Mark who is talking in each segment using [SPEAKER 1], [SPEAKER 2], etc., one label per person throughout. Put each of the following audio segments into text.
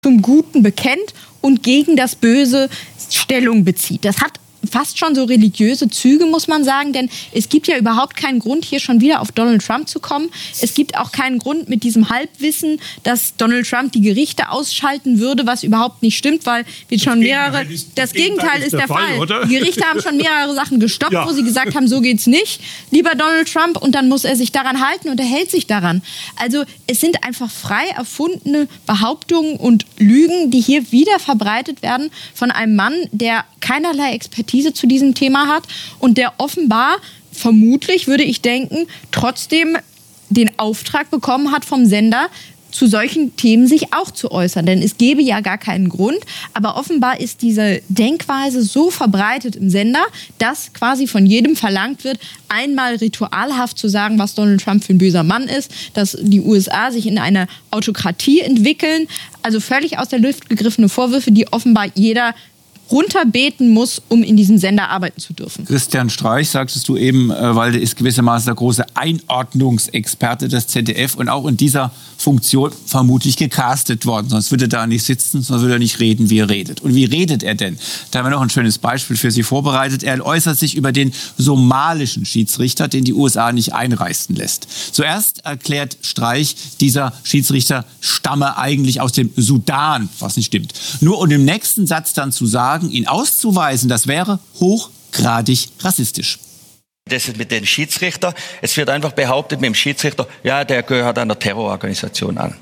[SPEAKER 1] zum Guten bekennt und gegen das Böse Stellung bezieht. Das hat fast schon so religiöse Züge, muss man sagen, denn es gibt ja überhaupt keinen Grund, hier schon wieder auf Donald Trump zu kommen. Es gibt auch keinen Grund mit diesem Halbwissen, dass Donald Trump die Gerichte ausschalten würde, was überhaupt nicht stimmt, weil wir schon mehrere... Das Gegenteil ist der Fall. Oder? Die Gerichte haben schon mehrere Sachen gestoppt, wo sie gesagt haben, so geht's nicht, lieber Donald Trump, und dann muss er sich daran halten und er hält sich daran. Also es sind einfach frei erfundene Behauptungen und Lügen, die hier wieder verbreitet werden von einem Mann, der keinerlei Expertise zu diesem Thema hat und der offenbar, vermutlich würde ich denken, trotzdem den Auftrag bekommen hat vom Sender, zu solchen Themen sich auch zu äußern. Denn es gäbe ja gar keinen Grund, aber offenbar ist diese Denkweise so verbreitet im Sender, dass quasi von jedem verlangt wird, einmal ritualhaft zu sagen, was Donald Trump für ein böser Mann ist, dass die USA sich in eine Autokratie entwickeln. Also völlig aus der Luft gegriffene Vorwürfe, die offenbar jeder runterbeten muss, um in diesem Sender arbeiten zu dürfen.
[SPEAKER 2] Christian Streich, sagtest du eben, weil der ist gewissermaßen der große Einordnungsexperte des ZDF und auch in dieser Funktion vermutlich gecastet worden. Sonst würde er da nicht sitzen, sonst würde er nicht reden, wie er redet. Und wie redet er denn? Da haben wir noch ein schönes Beispiel für Sie vorbereitet. Er äußert sich über den somalischen Schiedsrichter, den die USA nicht einreisen lässt. Zuerst erklärt Streich, dieser Schiedsrichter stamme eigentlich aus dem Sudan, was nicht stimmt. Nur um im nächsten Satz dann zu sagen, ihn auszuweisen, das wäre hochgradig rassistisch.
[SPEAKER 3] Das ist mit den Schiedsrichter. Es wird einfach behauptet mit dem Schiedsrichter, ja, der gehört einer Terrororganisation an.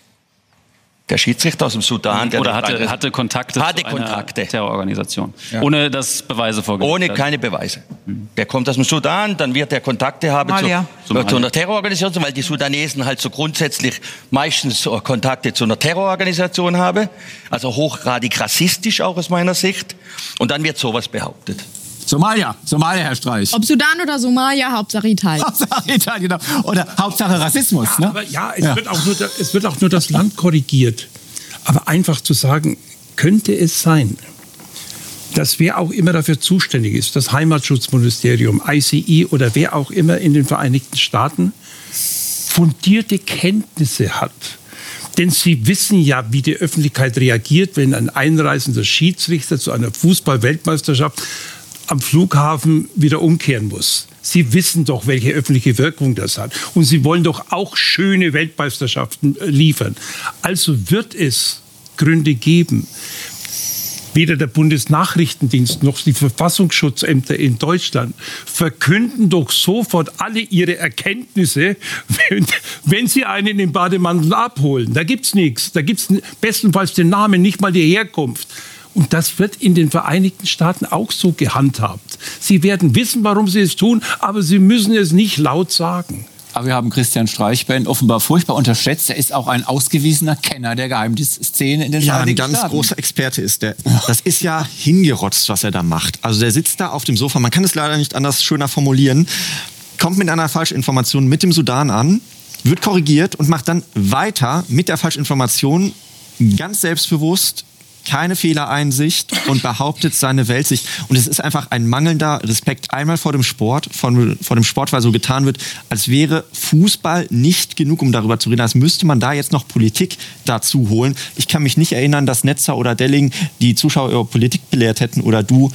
[SPEAKER 3] Der Schiedsrichter aus dem Sudan. Der
[SPEAKER 4] oder hatte Kontakte zu einer Terrororganisation. Ja. Ohne dass Beweise vorgelegt werden.
[SPEAKER 3] Ohne keine Beweise. Der kommt aus dem Sudan, dann wird er Kontakte haben zu einer Terrororganisation, weil die Sudanesen halt so grundsätzlich meistens Kontakte zu einer Terrororganisation haben. Also hochgradig rassistisch auch aus meiner Sicht. Und dann wird sowas behauptet.
[SPEAKER 2] Somalia, Herr Streich.
[SPEAKER 1] Ob Sudan oder Somalia, Hauptsache Italien.
[SPEAKER 2] Hauptsache Italien, genau. Oder Hauptsache Rassismus.
[SPEAKER 5] Ja, ne? Aber es wird auch nur das Land korrigiert. Aber einfach zu sagen, könnte es sein, dass wer auch immer dafür zuständig ist, das Heimatschutzministerium, ICE oder wer auch immer in den Vereinigten Staaten, fundierte Kenntnisse hat. Denn sie wissen ja, wie die Öffentlichkeit reagiert, wenn ein einreisender Schiedsrichter zu einer Fußball-Weltmeisterschaft am Flughafen wieder umkehren muss. Sie wissen doch, welche öffentliche Wirkung das hat. Und Sie wollen doch auch schöne Weltmeisterschaften liefern. Also wird es Gründe geben. Weder der Bundesnachrichtendienst noch die Verfassungsschutzämter in Deutschland verkünden doch sofort alle ihre Erkenntnisse, wenn sie einen im Bademantel abholen. Da gibt's nichts. Da gibt's bestenfalls den Namen, nicht mal die Herkunft. Und das wird in den Vereinigten Staaten auch so gehandhabt. Sie werden wissen, warum sie es tun, aber sie müssen es nicht laut sagen.
[SPEAKER 2] Aber wir haben Christian Streich offenbar furchtbar unterschätzt. Er ist auch ein ausgewiesener Kenner der Geheimdienstszene in den Vereinigten Staaten.
[SPEAKER 6] Ja, ein ganz großer Experte ist der. Das ist ja hingerotzt, was er da macht. Also der sitzt da auf dem Sofa, man kann es leider nicht anders schöner formulieren, kommt mit einer Falschinformation mit dem Sudan an, wird korrigiert und macht dann weiter mit der Falschinformation ganz selbstbewusst, keine Fehlereinsicht und behauptet seine Weltsicht. Und es ist einfach ein mangelnder Respekt einmal vor dem Sport, vor dem Sport, weil so getan wird, als wäre Fußball nicht genug, um darüber zu reden. Als müsste man da jetzt noch Politik dazu holen. Ich kann mich nicht erinnern, dass Netzer oder Delling die Zuschauer über Politik belehrt hätten oder du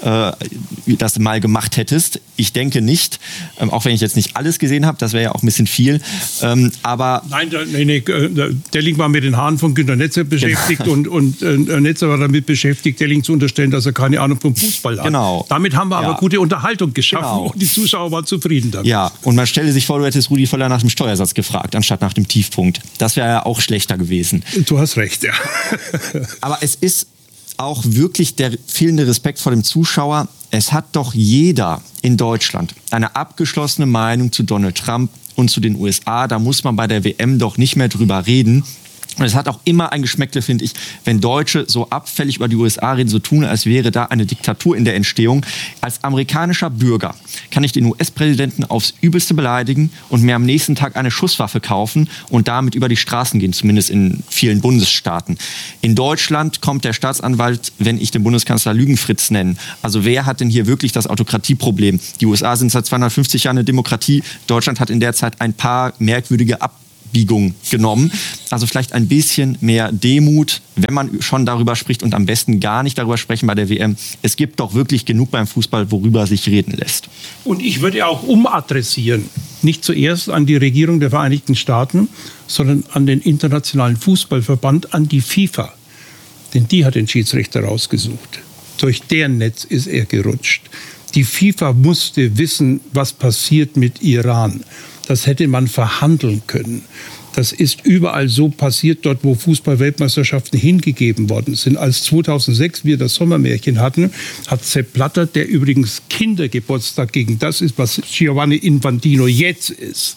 [SPEAKER 6] das mal gemacht hättest. Ich denke nicht, auch wenn ich jetzt nicht alles gesehen habe, das wäre ja auch ein bisschen viel. Aber
[SPEAKER 5] Nein, Delling war mit den Haaren von Günter Netzer beschäftigt und Netzer war damit beschäftigt, Delling zu unterstellen, dass er keine Ahnung vom Fußball hat.
[SPEAKER 6] Genau.
[SPEAKER 5] Damit haben wir aber gute Unterhaltung geschaffen und die Zuschauer waren zufrieden damit.
[SPEAKER 6] Ja, und man stelle sich vor, du hättest Rudi Völler nach dem Steuersatz gefragt, anstatt nach dem Tiefpunkt. Das wäre ja auch schlechter gewesen.
[SPEAKER 5] Du hast recht, ja.
[SPEAKER 6] Aber es ist auch wirklich der fehlende Respekt vor dem Zuschauer. Es hat doch jeder in Deutschland eine abgeschlossene Meinung zu Donald Trump und zu den USA. Da muss man bei der WM doch nicht mehr drüber reden. Und es hat auch immer ein Geschmäckle, finde ich, wenn Deutsche so abfällig über die USA reden, so tun, als wäre da eine Diktatur in der Entstehung. Als amerikanischer Bürger kann ich den US-Präsidenten aufs Übelste beleidigen und mir am nächsten Tag eine Schusswaffe kaufen und damit über die Straßen gehen, zumindest in vielen Bundesstaaten. In Deutschland kommt der Staatsanwalt, wenn ich den Bundeskanzler Lügenfritz nenne. Also wer hat denn hier wirklich das Autokratieproblem? Die USA sind seit 250 Jahren eine Demokratie. Deutschland hat in der Zeit ein paar merkwürdige Biegung genommen. Also vielleicht ein bisschen mehr Demut, wenn man schon darüber spricht und am besten gar nicht darüber sprechen bei der WM. Es gibt doch wirklich genug beim Fußball, worüber sich reden lässt.
[SPEAKER 5] Und ich würde auch umadressieren. Nicht zuerst an die Regierung der Vereinigten Staaten, sondern an den Internationalen Fußballverband, an die FIFA. Denn die hat den Schiedsrichter rausgesucht. Durch deren Netz ist er gerutscht. Die FIFA musste wissen, was passiert mit Iran. Das hätte man verhandeln können. Das ist überall so passiert, dort wo Fußball-Weltmeisterschaften hingegeben worden sind. Als 2006 wir das Sommermärchen hatten, hat Sepp Blatter, der übrigens Kindergeburtstag gegen das ist, was Giovanni Infantino jetzt ist,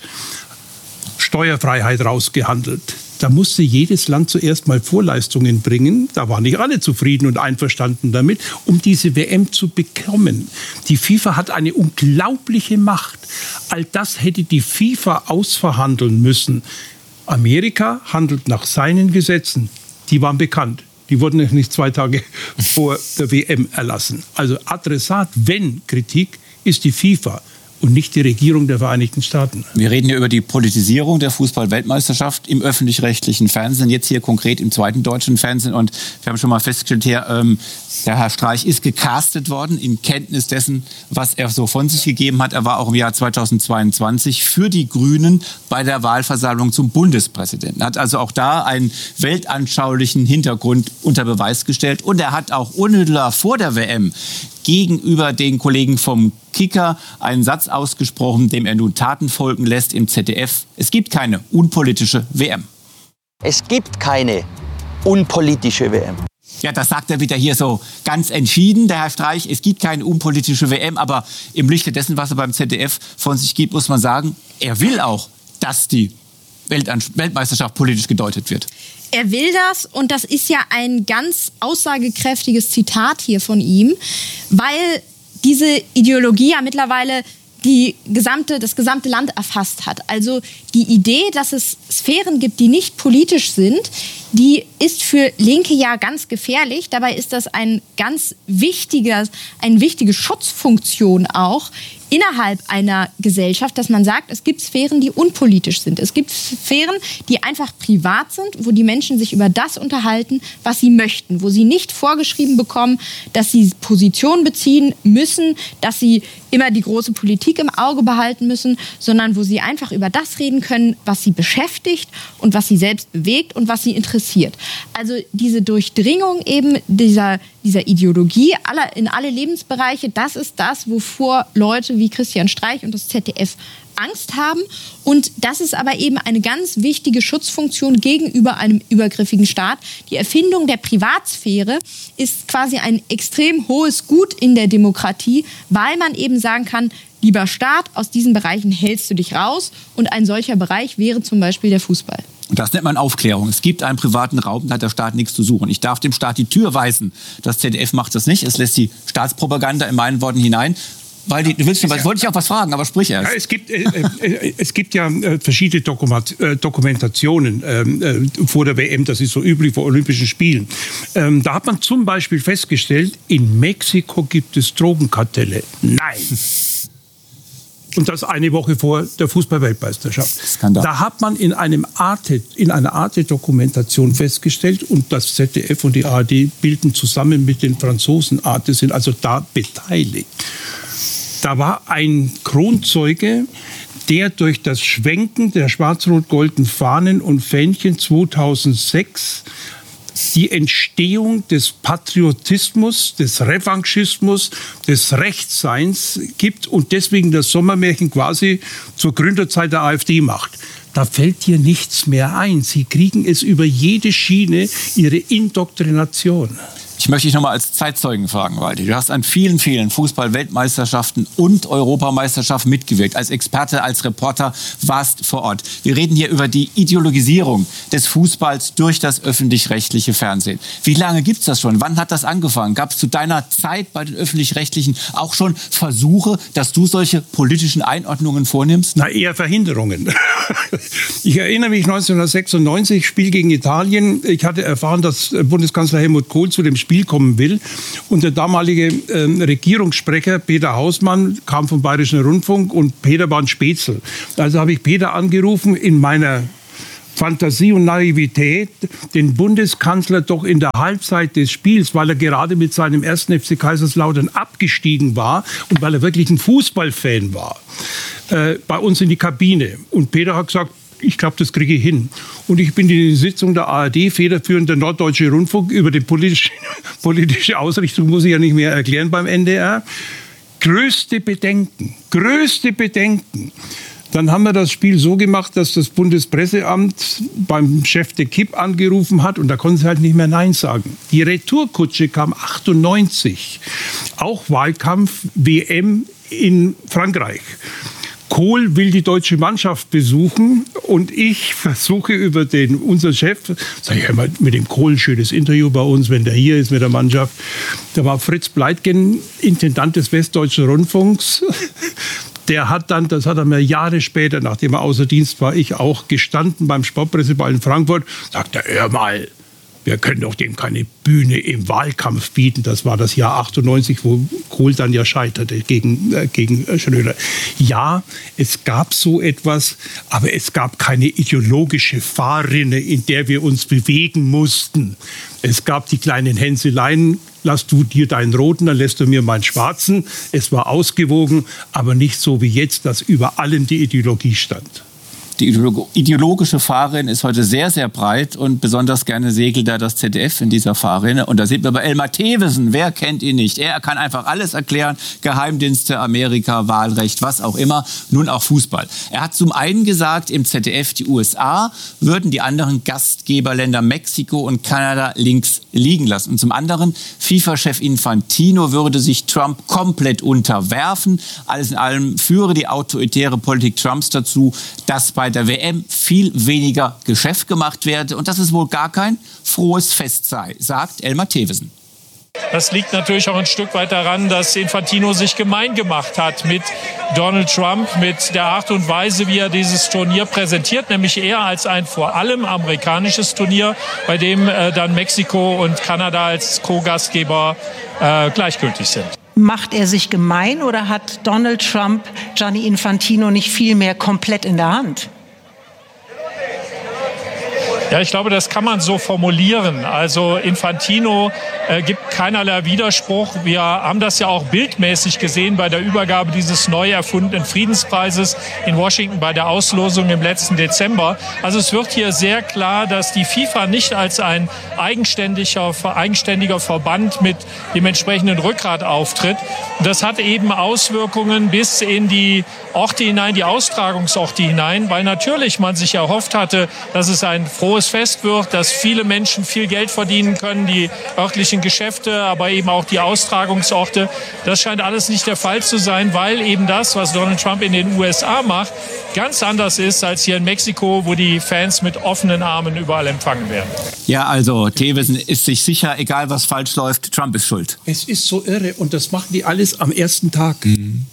[SPEAKER 5] Steuerfreiheit rausgehandelt. Da musste jedes Land zuerst mal Vorleistungen bringen. Da waren nicht alle zufrieden und einverstanden damit, um diese WM zu bekommen. Die FIFA hat eine unglaubliche Macht. All das hätte die FIFA ausverhandeln müssen. Amerika handelt nach seinen Gesetzen. Die waren bekannt. Die wurden nicht 2 Tage vor der WM erlassen. Also Adressat, wenn Kritik, ist die FIFA und nicht die Regierung der Vereinigten Staaten.
[SPEAKER 2] Wir reden hier über die Politisierung der Fußball-Weltmeisterschaft im öffentlich-rechtlichen Fernsehen, jetzt hier konkret im zweiten deutschen Fernsehen. Und wir haben schon mal festgestellt, der Herr Streich ist gecastet worden in Kenntnis dessen, was er so von sich gegeben hat. Er war auch im Jahr 2022 für die Grünen bei der Wahlversammlung zum Bundespräsidenten. Er hat also auch da einen weltanschaulichen Hintergrund unter Beweis gestellt. Und er hat auch unmittelbar vor der WM gegenüber den Kollegen vom Kicker einen Satz ausgesprochen, dem er nun Taten folgen lässt im ZDF. Es gibt keine unpolitische WM.
[SPEAKER 7] Es gibt keine unpolitische WM.
[SPEAKER 2] Ja, das sagt er wieder hier so ganz entschieden, der Herr Streich. Es gibt keine unpolitische WM, aber im Lichte dessen, was er beim ZDF von sich gibt, muss man sagen, er will auch, dass die Weltmeisterschaft politisch gedeutet wird.
[SPEAKER 1] Er will das und das ist ja ein ganz aussagekräftiges Zitat hier von ihm, weil diese Ideologie ja mittlerweile das gesamte Land erfasst hat. Also die Idee, dass es Sphären gibt, die nicht politisch sind, die ist für Linke ja ganz gefährlich. Dabei ist das eine wichtige Schutzfunktion auch innerhalb einer Gesellschaft, dass man sagt, es gibt Sphären, die unpolitisch sind. Es gibt Sphären, die einfach privat sind, wo die Menschen sich über das unterhalten, was sie möchten, wo sie nicht vorgeschrieben bekommen, dass sie Position beziehen müssen, dass sie immer die große Politik im Auge behalten müssen, sondern wo sie einfach über das reden können, was sie beschäftigt und was sie selbst bewegt und was sie interessiert. Also diese Durchdringung eben dieser Ideologie in alle Lebensbereiche, das ist das, wovor Leute wie Christian Streich und das ZDF Angst haben. Und das ist aber eben eine ganz wichtige Schutzfunktion gegenüber einem übergriffigen Staat. Die Erfindung der Privatsphäre ist quasi ein extrem hohes Gut in der Demokratie, weil man eben sagen kann, lieber Staat, aus diesen Bereichen hältst du dich raus. Und ein solcher Bereich wäre zum Beispiel der Fußball.
[SPEAKER 2] Und das nennt man Aufklärung. Es gibt einen privaten Raum, da hat der Staat nichts zu suchen. Ich darf dem Staat die Tür weisen. Das ZDF macht das nicht. Es lässt die Staatspropaganda in meinen Worten hinein. Weil du willst schon, wollte ich auch was fragen, aber sprich erst.
[SPEAKER 5] Ja, es gibt ja verschiedene Dokumentationen vor der WM, das ist so üblich vor Olympischen Spielen. Da hat man zum Beispiel festgestellt, in Mexiko gibt es Drogenkartelle. Nein! Und das eine Woche vor der Fußball-Weltmeisterschaft.
[SPEAKER 2] Skandal.
[SPEAKER 5] Da hat man in einer Arte-Dokumentation festgestellt, und das ZDF und die ARD bilden zusammen mit den Franzosen Arte, sind also da beteiligt. Da war ein Kronzeuge, der durch das Schwenken der schwarz-rot-golden Fahnen und Fähnchen 2006 die Entstehung des Patriotismus, des Revanchismus, des Rechtsseins gibt und deswegen das Sommermärchen quasi zur Gründerzeit der AfD macht. Da fällt dir nichts mehr ein. Sie kriegen es über jede Schiene, ihre Indoktrination.
[SPEAKER 2] Ich möchte dich nochmal als Zeitzeugen fragen, Waldi. Du hast an vielen, vielen Fußball-Weltmeisterschaften und Europameisterschaften mitgewirkt. Als Experte, als Reporter warst vor Ort. Wir reden hier über die Ideologisierung des Fußballs durch das öffentlich-rechtliche Fernsehen. Wie lange gibt's das schon? Wann hat das angefangen? Gab es zu deiner Zeit bei den Öffentlich-Rechtlichen auch schon Versuche, dass du solche politischen Einordnungen vornimmst?
[SPEAKER 5] Na, eher Verhinderungen. Ich erinnere mich 1996, Spiel gegen Italien. Ich hatte erfahren, dass Bundeskanzler Helmut Kohl zu dem Spiel kommen will. Und der damalige Regierungssprecher Peter Hausmann kam vom Bayerischen Rundfunk und Peter war ein Spätzl. Also habe ich Peter angerufen in meiner Fantasie und Naivität, den Bundeskanzler doch in der Halbzeit des Spiels, weil er gerade mit seinem ersten FC Kaiserslautern abgestiegen war und weil er wirklich ein Fußballfan war, bei uns in die Kabine. Und Peter hat gesagt, ich glaube, das kriege ich hin. Und ich bin in die Sitzung der ARD, federführend der Norddeutsche Rundfunk, über die politische Ausrichtung muss ich ja nicht mehr erklären beim NDR. Größte Bedenken. Dann haben wir das Spiel so gemacht, dass das Bundespresseamt beim Chef de Kipp angerufen hat und da konnten sie halt nicht mehr Nein sagen. Die Retourkutsche kam 98, auch Wahlkampf WM in Frankreich. Kohl will die deutsche Mannschaft besuchen und ich versuche über unser Chef, sag ich mal, mit dem Kohl ein schönes Interview bei uns, wenn der hier ist mit der Mannschaft. Da war Fritz Bleitgen, Intendant des Westdeutschen Rundfunks. Der hat dann, das hat er mir Jahre später, nachdem er außer Dienst war, ich auch gestanden beim Sportpresseball in Frankfurt, sagt er, hör mal, wir können doch dem keine Bühne im Wahlkampf bieten. Das war das Jahr 98, wo Kohl dann ja scheiterte gegen Schröder. Ja, es gab so etwas, aber es gab keine ideologische Fahrrinne, in der wir uns bewegen mussten. Es gab die kleinen Hänseleien, lass du dir deinen roten, dann lässt du mir meinen schwarzen. Es war ausgewogen, aber nicht so wie jetzt, dass über allem die Ideologie stand.
[SPEAKER 2] Die ideologische Fahrrinne ist heute sehr, sehr breit und besonders gerne segelt da das ZDF in dieser Fahrrinne. Und da sieht man bei Elmar Thewesen, wer kennt ihn nicht? Er kann einfach alles erklären, Geheimdienste, Amerika, Wahlrecht, was auch immer, nun auch Fußball. Er hat zum einen gesagt, im ZDF die USA würden die anderen Gastgeberländer Mexiko und Kanada links liegen lassen. Und zum anderen, FIFA-Chef Infantino würde sich Trump komplett unterwerfen. Alles in allem führe die autoritäre Politik Trumps dazu, dass bei der WM viel weniger Geschäft gemacht werde und dass es wohl gar kein frohes Fest sei, sagt Elmar Thewesen.
[SPEAKER 8] Das liegt natürlich auch ein Stück weit daran, dass Infantino sich gemein gemacht hat mit Donald Trump, mit der Art und Weise, wie er dieses Turnier präsentiert, nämlich eher als ein vor allem amerikanisches Turnier, bei dem dann Mexiko und Kanada als Co-Gastgeber gleichgültig sind.
[SPEAKER 9] Macht er sich gemein oder hat Donald Trump Gianni Infantino nicht viel mehr komplett in der Hand?
[SPEAKER 8] Ja, ich glaube, das kann man so formulieren. Also Infantino gibt keinerlei Widerspruch. Wir haben das ja auch bildmäßig gesehen bei der Übergabe dieses neu erfundenen Friedenspreises in Washington bei der Auslosung im letzten Dezember. Also es wird hier sehr klar, dass die FIFA nicht als ein eigenständiger Verband mit dem entsprechenden Rückgrat auftritt. Und das hat eben Auswirkungen bis in die Orte hinein, die Austragungsorte hinein, weil natürlich man sich erhofft hatte, dass es ein frohes Fest wird, dass viele Menschen viel Geld verdienen können, die örtlichen Geschäfte, aber eben auch die Austragungsorte. Das scheint alles nicht der Fall zu sein, weil eben das, was Donald Trump in den USA macht, ganz anders ist als hier in Mexiko, wo die Fans mit offenen Armen überall empfangen werden.
[SPEAKER 2] Ja, also Thewesen ist sich sicher, egal was falsch läuft, Trump ist schuld.
[SPEAKER 5] Es ist so irre und das machen die alles am ersten Tag.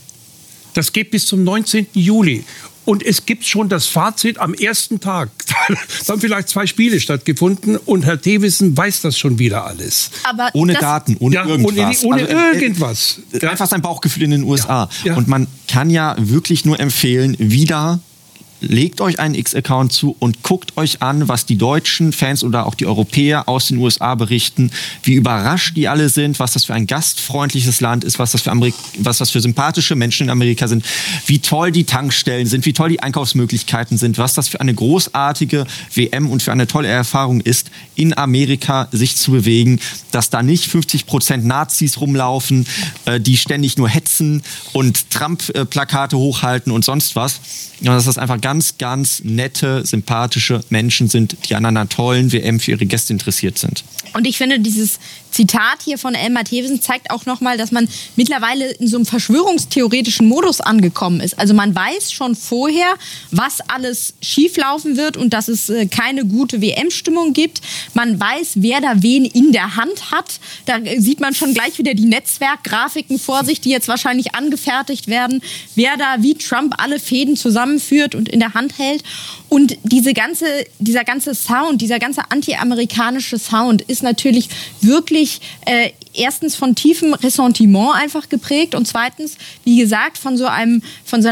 [SPEAKER 5] Das geht bis zum 19. Juli. Und es gibt schon das Fazit am ersten Tag. Da haben vielleicht 2 Spiele stattgefunden und Herr Thewesen weiß das schon wieder alles.
[SPEAKER 1] Aber
[SPEAKER 6] ohne Daten, ohne irgendwas.
[SPEAKER 5] Ohne irgendwas.
[SPEAKER 6] Einfach sein Bauchgefühl in den USA.
[SPEAKER 5] Ja.
[SPEAKER 6] Und man kann ja wirklich nur empfehlen, wieder legt euch einen X-Account zu und guckt euch an, was die deutschen Fans oder auch die Europäer aus den USA berichten, wie überrascht die alle sind, was das für ein gastfreundliches Land ist, was das für sympathische Menschen in Amerika sind, wie toll die Tankstellen sind, wie toll die Einkaufsmöglichkeiten sind, was das für eine großartige WM und für eine tolle Erfahrung ist, in Amerika sich zu bewegen, dass da nicht 50% Nazis rumlaufen, die ständig nur hetzen und Trump-Plakate hochhalten und sonst was. Ja, dass das einfach ganz, ganz nette, sympathische Menschen sind, die an einer tollen WM für ihre Gäste interessiert sind.
[SPEAKER 1] Und ich finde, dieses Zitat hier von Elmar Thewesen zeigt auch nochmal, dass man mittlerweile in so einem verschwörungstheoretischen Modus angekommen ist. Also man weiß schon vorher, was alles schieflaufen wird und dass es keine gute WM-Stimmung gibt. Man weiß, wer da wen in der Hand hat. Da sieht man schon gleich wieder die Netzwerkgrafiken vor sich, die jetzt wahrscheinlich angefertigt werden. Wer da wie Trump alle Fäden zusammenführt und in der Hand hält. Und dieser ganze Sound, dieser ganze anti-amerikanische Sound ist natürlich wirklich erstens von tiefem Ressentiment einfach geprägt und zweitens, wie gesagt, von so einer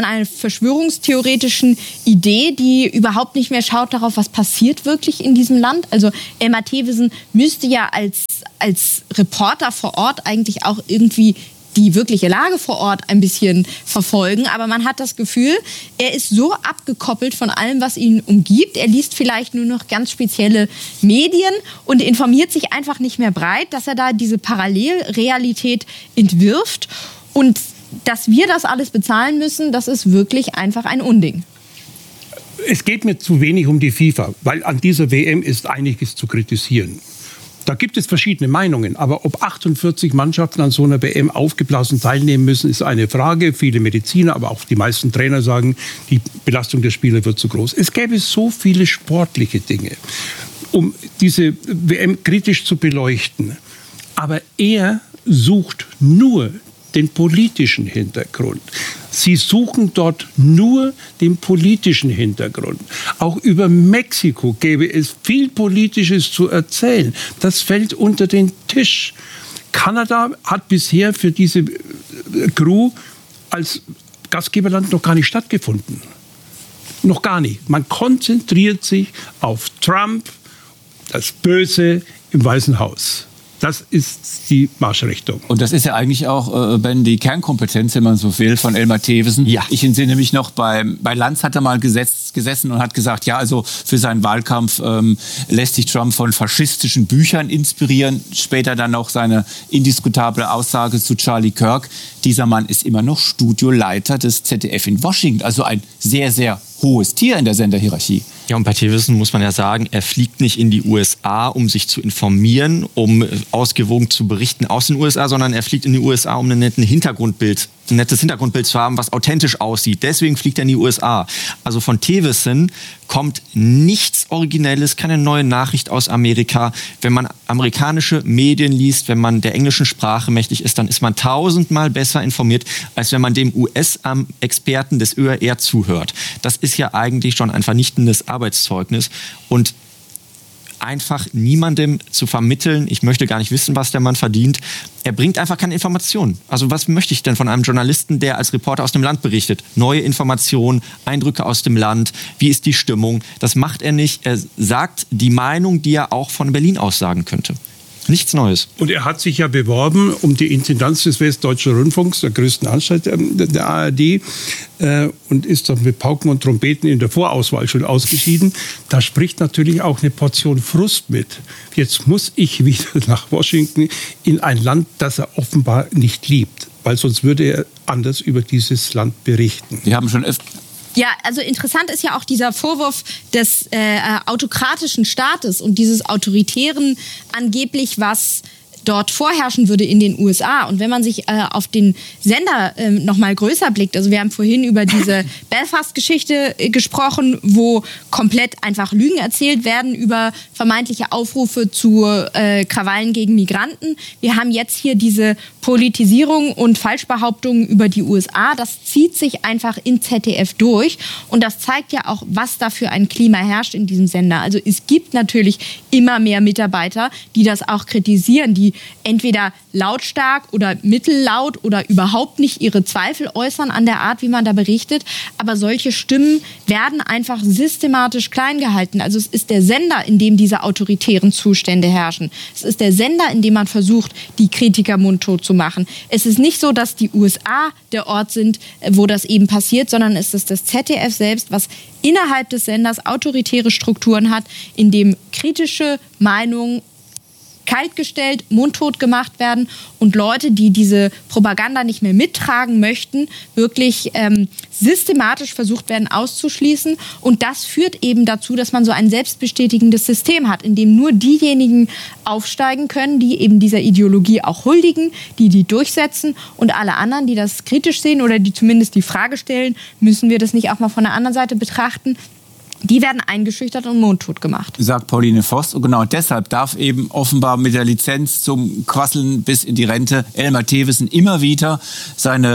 [SPEAKER 1] verschwörungstheoretischen Idee, die überhaupt nicht mehr schaut darauf, was passiert wirklich in diesem Land. Also Elmar Thewissen müsste ja als Reporter vor Ort eigentlich auch irgendwie die wirkliche Lage vor Ort ein bisschen verfolgen. Aber man hat das Gefühl, er ist so abgekoppelt von allem, was ihn umgibt. Er liest vielleicht nur noch ganz spezielle Medien und informiert sich einfach nicht mehr breit, dass er da diese Parallelrealität entwirft. Und dass wir das alles bezahlen müssen, das ist wirklich einfach ein Unding.
[SPEAKER 5] Es geht mir zu wenig um die FIFA, weil an dieser WM ist einiges zu kritisieren. Da gibt es verschiedene Meinungen, aber ob 48 Mannschaften an so einer WM aufgeblasen teilnehmen müssen, ist eine Frage. Viele Mediziner, aber auch die meisten Trainer sagen, die Belastung der Spieler wird zu groß. Es gäbe so viele sportliche Dinge, um diese WM kritisch zu beleuchten. Aber er sucht nur den politischen Hintergrund. Sie suchen dort nur den politischen Hintergrund. Auch über Mexiko gäbe es viel Politisches zu erzählen. Das fällt unter den Tisch. Kanada hat bisher für diese Crew als Gastgeberland noch gar nicht stattgefunden. Noch gar nicht. Man konzentriert sich auf Trump, das Böse im Weißen Haus. Das ist die Marschrichtung.
[SPEAKER 2] Und das ist ja eigentlich auch, Ben, die Kernkompetenz, wenn man so will, von Elmar Thewissen. Ja. Ich entsinne mich noch, bei Lanz hat er mal gesessen und hat gesagt, ja, also für seinen Wahlkampf lässt sich Trump von faschistischen Büchern inspirieren. Später dann noch seine indiskutable Aussage zu Charlie Kirk. Dieser Mann ist immer noch Studioleiter des ZDF in Washington. Also ein sehr, sehr hohes Tier in der Senderhierarchie.
[SPEAKER 6] Ja, und bei Thewissen muss man ja sagen, er fliegt nicht in die USA, um sich zu informieren, um ausgewogen zu berichten aus den USA, sondern er fliegt in die USA, um ein nettes Hintergrundbild zu haben, was authentisch aussieht. Deswegen fliegt er in die USA. Also von Thewissen kommt nichts Originelles, keine neue Nachricht aus Amerika. Wenn man amerikanische Medien liest, wenn man der englischen Sprache mächtig ist, dann ist man 1000-mal besser informiert, als wenn man dem US-Experten des ÖRR zuhört. Das ist ja eigentlich schon ein vernichtendes Arbeitszeugnis und einfach niemandem zu vermitteln, ich möchte gar nicht wissen, was der Mann verdient. Er bringt einfach keine Informationen. Also was möchte ich denn von einem Journalisten, der als Reporter aus dem Land berichtet? Neue Informationen, Eindrücke aus dem Land, wie ist die Stimmung? Das macht er nicht. Er sagt die Meinung, die er auch von Berlin aus sagen könnte. Nichts Neues.
[SPEAKER 5] Und er hat sich ja beworben um die Intendanz des Westdeutschen Rundfunks, der größten Anstalt der ARD, und ist dann mit Pauken und Trompeten in der Vorauswahl schon ausgeschieden. Da spricht natürlich auch eine Portion Frust mit. Jetzt muss ich wieder nach Washington in ein Land, das er offenbar nicht liebt, weil sonst würde er anders über dieses Land berichten.
[SPEAKER 2] Wir haben schon
[SPEAKER 1] Ja, also interessant ist ja auch dieser Vorwurf des autokratischen Staates und dieses Autoritären angeblich, was dort vorherrschen würde in den USA. Und wenn man sich auf den Sender noch mal größer blickt, also wir haben vorhin über diese Belfast-Geschichte gesprochen, wo komplett einfach Lügen erzählt werden über vermeintliche Aufrufe zu Krawallen gegen Migranten. Wir haben jetzt hier diese Politisierung und Falschbehauptungen über die USA. Das zieht sich einfach in ZDF durch. Und das zeigt ja auch, was da für ein Klima herrscht in diesem Sender. Also es gibt natürlich immer mehr Mitarbeiter, die das auch kritisieren, die entweder lautstark oder mittellaut oder überhaupt nicht ihre Zweifel äußern an der Art, wie man da berichtet. Aber solche Stimmen werden einfach systematisch klein gehalten. Also es ist der Sender, in dem diese autoritären Zustände herrschen. Es ist der Sender, in dem man versucht, die Kritiker mundtot zu machen. Es ist nicht so, dass die USA der Ort sind, wo das eben passiert, sondern es ist das ZDF selbst, was innerhalb des Senders autoritäre Strukturen hat, in dem kritische Meinungen kaltgestellt, mundtot gemacht werden und Leute, die diese Propaganda nicht mehr mittragen möchten, wirklich systematisch versucht werden auszuschließen. Und das führt eben dazu, dass man so ein selbstbestätigendes System hat, in dem nur diejenigen aufsteigen können, die eben dieser Ideologie auch huldigen, die durchsetzen, und alle anderen, die das kritisch sehen oder die zumindest die Frage stellen, müssen wir das nicht auch mal von der anderen Seite betrachten? Die werden eingeschüchtert und mundtot gemacht.
[SPEAKER 2] Sagt Pauline Voss. Und genau deshalb darf eben offenbar mit der Lizenz zum Quasseln bis in die Rente Elmar Thewissen immer wieder seine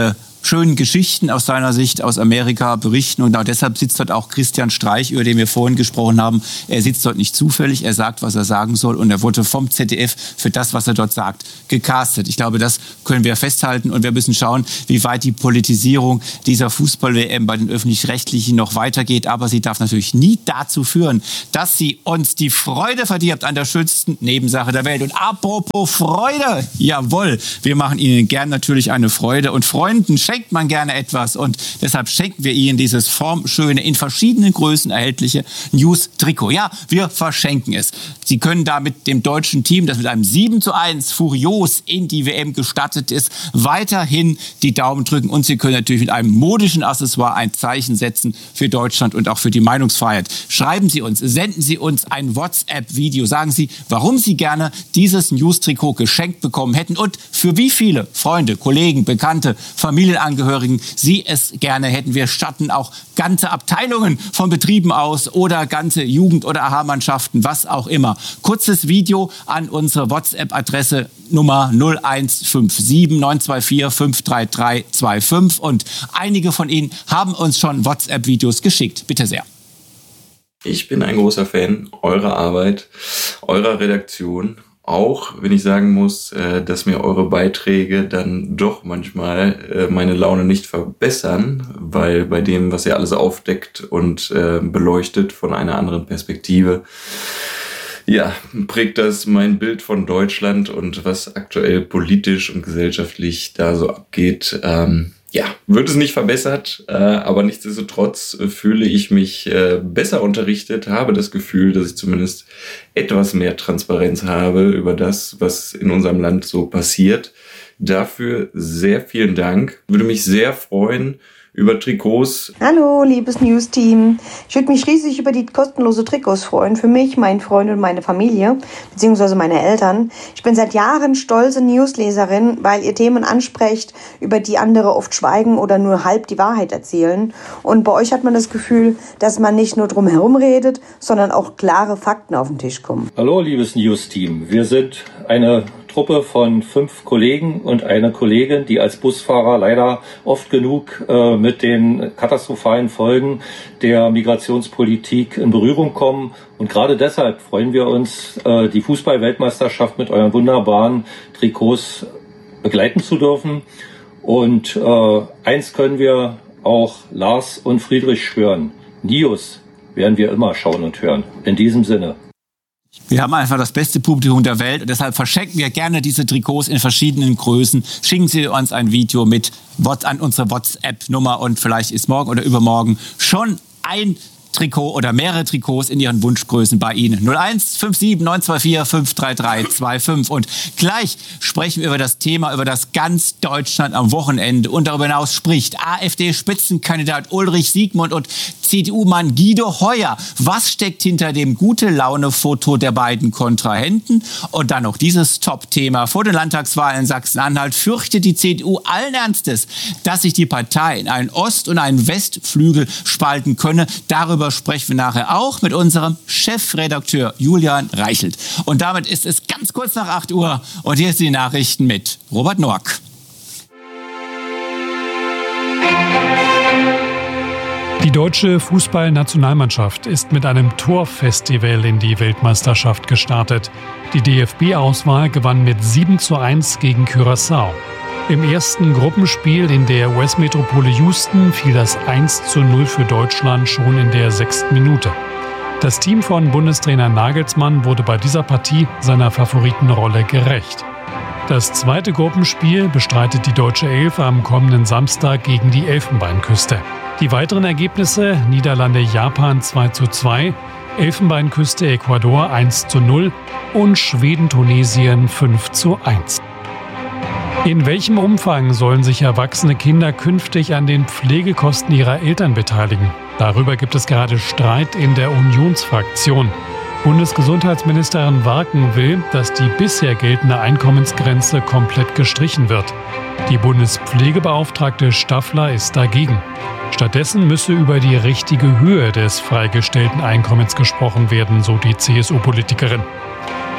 [SPEAKER 2] schönen Geschichten aus seiner Sicht aus Amerika berichten. Und genau deshalb sitzt dort auch Christian Streich, über den wir vorhin gesprochen haben. Er sitzt dort nicht zufällig, er sagt, was er sagen soll. Und er wurde vom ZDF für das, was er dort sagt, gecastet. Ich glaube, das können wir festhalten. Und wir müssen schauen, wie weit die Politisierung dieser Fußball-WM bei den Öffentlich-Rechtlichen noch weitergeht. Aber sie darf natürlich nie dazu führen, dass sie uns die Freude verdirbt an der schönsten Nebensache der Welt. Und apropos Freude, jawohl, wir machen Ihnen gern natürlich eine Freude. Und Freunden schenkt man gerne etwas. Und deshalb schenken wir Ihnen dieses formschöne, in verschiedenen Größen erhältliche News-Trikot. Ja, wir verschenken es. Sie können da mit dem deutschen Team, das mit einem 7:1 furios in die WM gestartet ist, weiterhin die Daumen drücken. Und Sie können natürlich mit einem modischen Accessoire ein Zeichen setzen für Deutschland und auch für die Meinungsfreiheit. Schreiben Sie uns, senden Sie uns ein WhatsApp-Video. Sagen Sie, warum Sie gerne dieses News-Trikot geschenkt bekommen hätten und für wie viele Freunde, Kollegen, Bekannte, Familienangehörigen Sie es gerne hätten. Wir statten auch ganze Abteilungen von Betrieben aus oder ganze Jugend- oder AHA-Mannschaften, was auch immer. Kurzes Video an unsere WhatsApp-Adresse Nummer 0157 924 53325 und einige von Ihnen haben uns schon WhatsApp-Videos geschickt. Bitte sehr.
[SPEAKER 10] Ich bin ein großer Fan eurer Arbeit, eurer Redaktion. Auch wenn ich sagen muss, dass mir eure Beiträge dann doch manchmal meine Laune nicht verbessern, weil bei dem, was ihr alles aufdeckt und beleuchtet von einer anderen Perspektive, ja, prägt das mein Bild von Deutschland und was aktuell politisch und gesellschaftlich da so abgeht. Ja, wird es nicht verbessert, aber nichtsdestotrotz fühle ich mich besser unterrichtet, habe das Gefühl, dass ich zumindest etwas mehr Transparenz habe über das, was in unserem Land so passiert. Dafür sehr vielen Dank. Würde mich sehr freuen über Trikots.
[SPEAKER 11] Hallo, liebes News-Team. Ich würde mich riesig über die kostenlose Trikots freuen. Für mich, meinen Freund und meine Familie, beziehungsweise meine Eltern. Ich bin seit Jahren stolze Newsleserin, weil ihr Themen ansprecht, über die andere oft schweigen oder nur halb die Wahrheit erzählen. Und bei euch hat man das Gefühl, dass man nicht nur drum herum redet, sondern auch klare Fakten auf den Tisch kommen.
[SPEAKER 12] Hallo, liebes News-Team. Wir sind eine Truppe von 5 Kollegen und eine Kollegin, die als Busfahrer leider oft genug mit den katastrophalen Folgen der Migrationspolitik in Berührung kommen. Und gerade deshalb freuen wir uns, die Fußball-Weltmeisterschaft mit euren wunderbaren Trikots begleiten zu dürfen. Und eins können wir auch Lars und Friedrich schwören. News werden wir immer schauen und hören. In diesem Sinne.
[SPEAKER 2] Wir haben einfach das beste Publikum der Welt und deshalb verschenken wir gerne diese Trikots in verschiedenen Größen. Schicken Sie uns ein Video mit an unsere WhatsApp-Nummer und vielleicht ist morgen oder übermorgen schon ein Trikot oder mehrere Trikots in Ihren Wunschgrößen bei Ihnen. 0157 924 53325. Und gleich sprechen wir über das Thema, über das ganz Deutschland am Wochenende und darüber hinaus spricht. AfD-Spitzenkandidat Ulrich Siegmund und CDU-Mann Guido Heuer. Was steckt hinter dem Gute-Laune-Foto der beiden Kontrahenten? Und dann noch dieses Top-Thema. Vor den Landtagswahlen in Sachsen-Anhalt fürchtet die CDU allen Ernstes, dass sich die Partei in einen Ost- und einen Westflügel spalten könne. Darüber sprechen wir nachher auch mit unserem Chefredakteur Julian Reichelt. Und damit ist es ganz kurz nach 8 Uhr und hier sind die Nachrichten mit Robert Noack.
[SPEAKER 8] Die deutsche Fußballnationalmannschaft ist mit einem Torfestival in die Weltmeisterschaft gestartet. Die DFB-Auswahl gewann mit 7:1 gegen Curaçao. Im ersten Gruppenspiel in der US-Metropole Houston fiel das 1:0 für Deutschland schon in der 6. Minute. Das Team von Bundestrainer Nagelsmann wurde bei dieser Partie seiner Favoritenrolle gerecht. Das zweite Gruppenspiel bestreitet die deutsche Elf am kommenden Samstag gegen die Elfenbeinküste. Die weiteren Ergebnisse: Niederlande-Japan 2:2, Elfenbeinküste-Ecuador 1:0 und Schweden-Tunesien 5:1. In welchem Umfang sollen sich erwachsene Kinder künftig an den Pflegekosten ihrer Eltern beteiligen? Darüber gibt es gerade Streit in der Unionsfraktion. Bundesgesundheitsministerin Warken will, dass die bisher geltende Einkommensgrenze komplett gestrichen wird. Die Bundespflegebeauftragte Staffler ist dagegen. Stattdessen müsse über die richtige Höhe des freigestellten Einkommens gesprochen werden, so die CSU-Politikerin.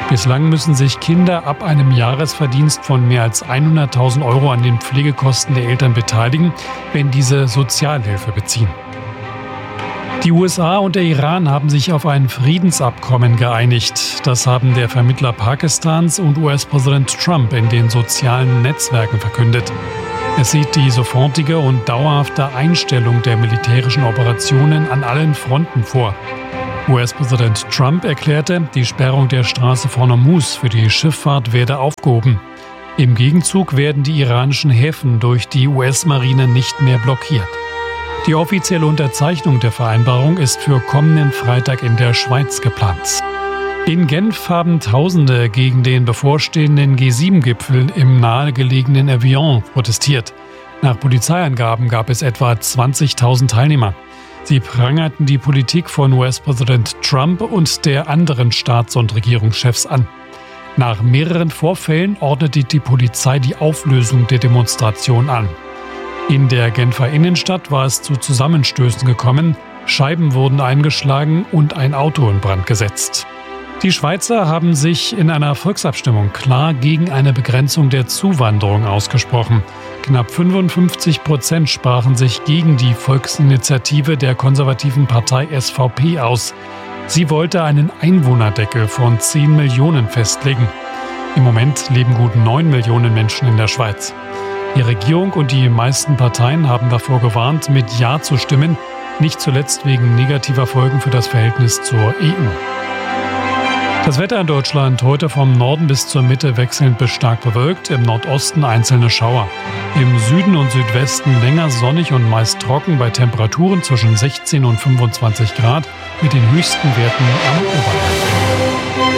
[SPEAKER 13] Bislang müssen sich Kinder ab einem Jahresverdienst von mehr als 100.000 € an den Pflegekosten der Eltern beteiligen, wenn diese Sozialhilfe beziehen. Die USA und der Iran haben sich auf ein Friedensabkommen geeinigt. Das haben der Vermittler Pakistans und US-Präsident Trump in den sozialen Netzwerken verkündet. Es sieht die sofortige und dauerhafte Einstellung der militärischen Operationen an allen Fronten vor. US-Präsident Trump erklärte, die Sperrung der Straße von Hormuz für die Schifffahrt werde aufgehoben. Im Gegenzug werden die iranischen Häfen durch die US-Marine nicht mehr blockiert. Die offizielle Unterzeichnung der Vereinbarung ist für kommenden Freitag in der Schweiz geplant. In Genf haben Tausende gegen den bevorstehenden G7-Gipfel im nahegelegenen Evian protestiert. Nach Polizeiangaben gab es etwa 20.000 Teilnehmer. Sie prangerten die Politik von US-Präsident Trump und der anderen Staats- und Regierungschefs an. Nach mehreren Vorfällen ordnete die Polizei die Auflösung der Demonstration an. In der Genfer Innenstadt war es zu Zusammenstößen gekommen, Scheiben wurden eingeschlagen und ein Auto in Brand gesetzt. Die Schweizer haben sich in einer Volksabstimmung klar gegen eine Begrenzung der Zuwanderung ausgesprochen. Knapp 55% sprachen sich gegen die Volksinitiative der konservativen Partei SVP aus. Sie wollte einen Einwohnerdeckel von 10 Millionen festlegen. Im Moment leben gut 9 Millionen Menschen in der Schweiz. Die Regierung und die meisten Parteien haben davor gewarnt, mit Ja zu stimmen, nicht zuletzt wegen negativer Folgen für das Verhältnis zur EU. Das Wetter in Deutschland heute vom Norden bis zur Mitte wechselnd bis stark bewölkt, im Nordosten einzelne Schauer. Im Süden und Südwesten länger sonnig und meist trocken bei Temperaturen zwischen 16 und 25 Grad mit den höchsten Werten am Oberrhein.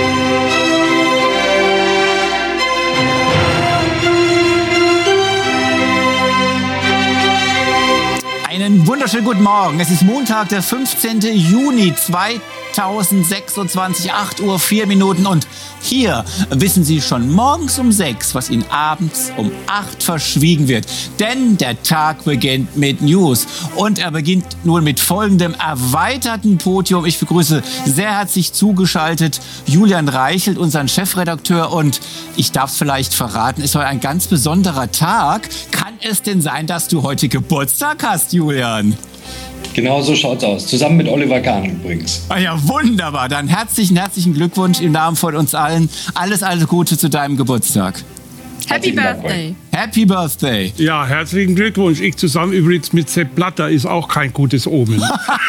[SPEAKER 2] Einen wunderschönen guten Morgen. Es ist Montag, der 15. Juni 2026, 8 Uhr 4 Minuten. Und hier wissen Sie schon morgens um 6, was Ihnen abends um 8 verschwiegen wird. Denn der Tag beginnt mit News. Und er beginnt nun mit folgendem erweiterten Podium. Ich begrüße sehr herzlich zugeschaltet Julian Reichelt, unseren Chefredakteur. Und ich darf es vielleicht verraten, ist heute ein ganz besonderer Tag. Kann es denn sein, dass du heute Geburtstag hast, Julian?
[SPEAKER 14] Genau so schaut's aus. Zusammen mit Oliver Kahn übrigens.
[SPEAKER 2] Ah ja, wunderbar. Dann herzlichen Glückwunsch im Namen von uns allen. Alles Gute zu deinem Geburtstag.
[SPEAKER 1] Happy Birthday.
[SPEAKER 2] Happy Birthday.
[SPEAKER 5] Ja, herzlichen Glückwunsch. Ich zusammen übrigens mit Sepp Blatter ist auch kein gutes Omen.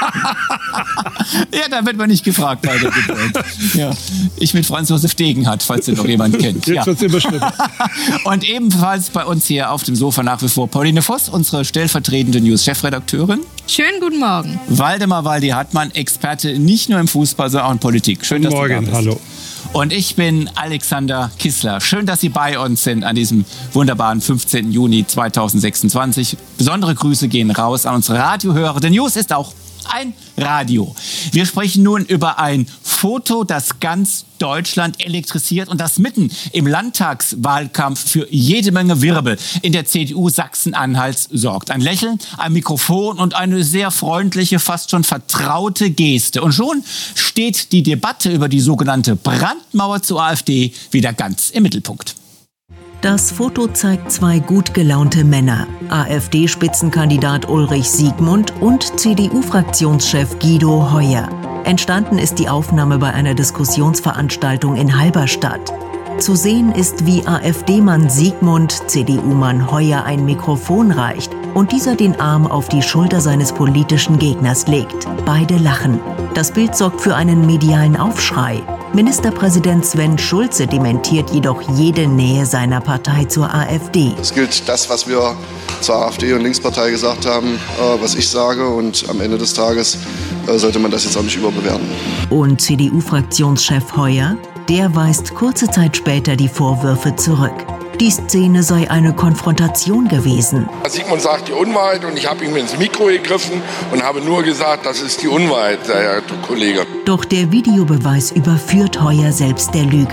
[SPEAKER 2] Ja, da wird man nicht gefragt bei der Geburt. Ja. Ich mit Franz Josef Degenhardt, falls den noch jemand kennt.
[SPEAKER 5] Jetzt wird's überschritten.
[SPEAKER 2] Und ebenfalls bei uns hier auf dem Sofa nach wie vor Pauline Voss, unsere stellvertretende News-Chefredakteurin.
[SPEAKER 1] Schönen guten Morgen.
[SPEAKER 2] Waldemar Waldi-Hartmann, Experte nicht nur im Fußball, sondern auch in Politik. Schön, dass du da bist.
[SPEAKER 5] Hallo.
[SPEAKER 2] Und ich bin Alexander Kissler. Schön, dass Sie bei uns sind an diesem wunderbaren 15. Juni 2026. Besondere Grüße gehen raus an unsere Radiohörer. Der News ist auch ein Radio. Wir sprechen nun über ein Foto, das ganz Deutschland elektrisiert und das mitten im Landtagswahlkampf für jede Menge Wirbel in der CDU Sachsen-Anhalts sorgt. Ein Lächeln, ein Mikrofon und eine sehr freundliche, fast schon vertraute Geste. Und schon steht die Debatte über die sogenannte Brandmauer zur AfD wieder ganz im Mittelpunkt.
[SPEAKER 15] Das Foto zeigt zwei gut gelaunte Männer, AfD-Spitzenkandidat Ulrich Siegmund und CDU-Fraktionschef Guido Heuer. Entstanden ist die Aufnahme bei einer Diskussionsveranstaltung in Halberstadt. Zu sehen ist, wie AfD-Mann Siegmund CDU-Mann Heuer ein Mikrofon reicht und dieser den Arm auf die Schulter seines politischen Gegners legt. Beide lachen. Das Bild sorgt für einen medialen Aufschrei. Ministerpräsident Sven Schulze dementiert jedoch jede Nähe seiner Partei zur AfD.
[SPEAKER 16] Es gilt das, was wir zur AfD und Linkspartei gesagt haben, was ich sage. Und am Ende des Tages sollte man das jetzt auch nicht überbewerten.
[SPEAKER 15] Und CDU-Fraktionschef Heuer? Der weist kurze Zeit später die Vorwürfe zurück. Die Szene sei eine Konfrontation gewesen.
[SPEAKER 17] Siegmund sagt die Unwahrheit und ich habe ihm ins Mikro gegriffen und habe nur gesagt, das ist die Unwahrheit, Herr Kollege.
[SPEAKER 15] Doch der Videobeweis überführt Heuer selbst der Lüge.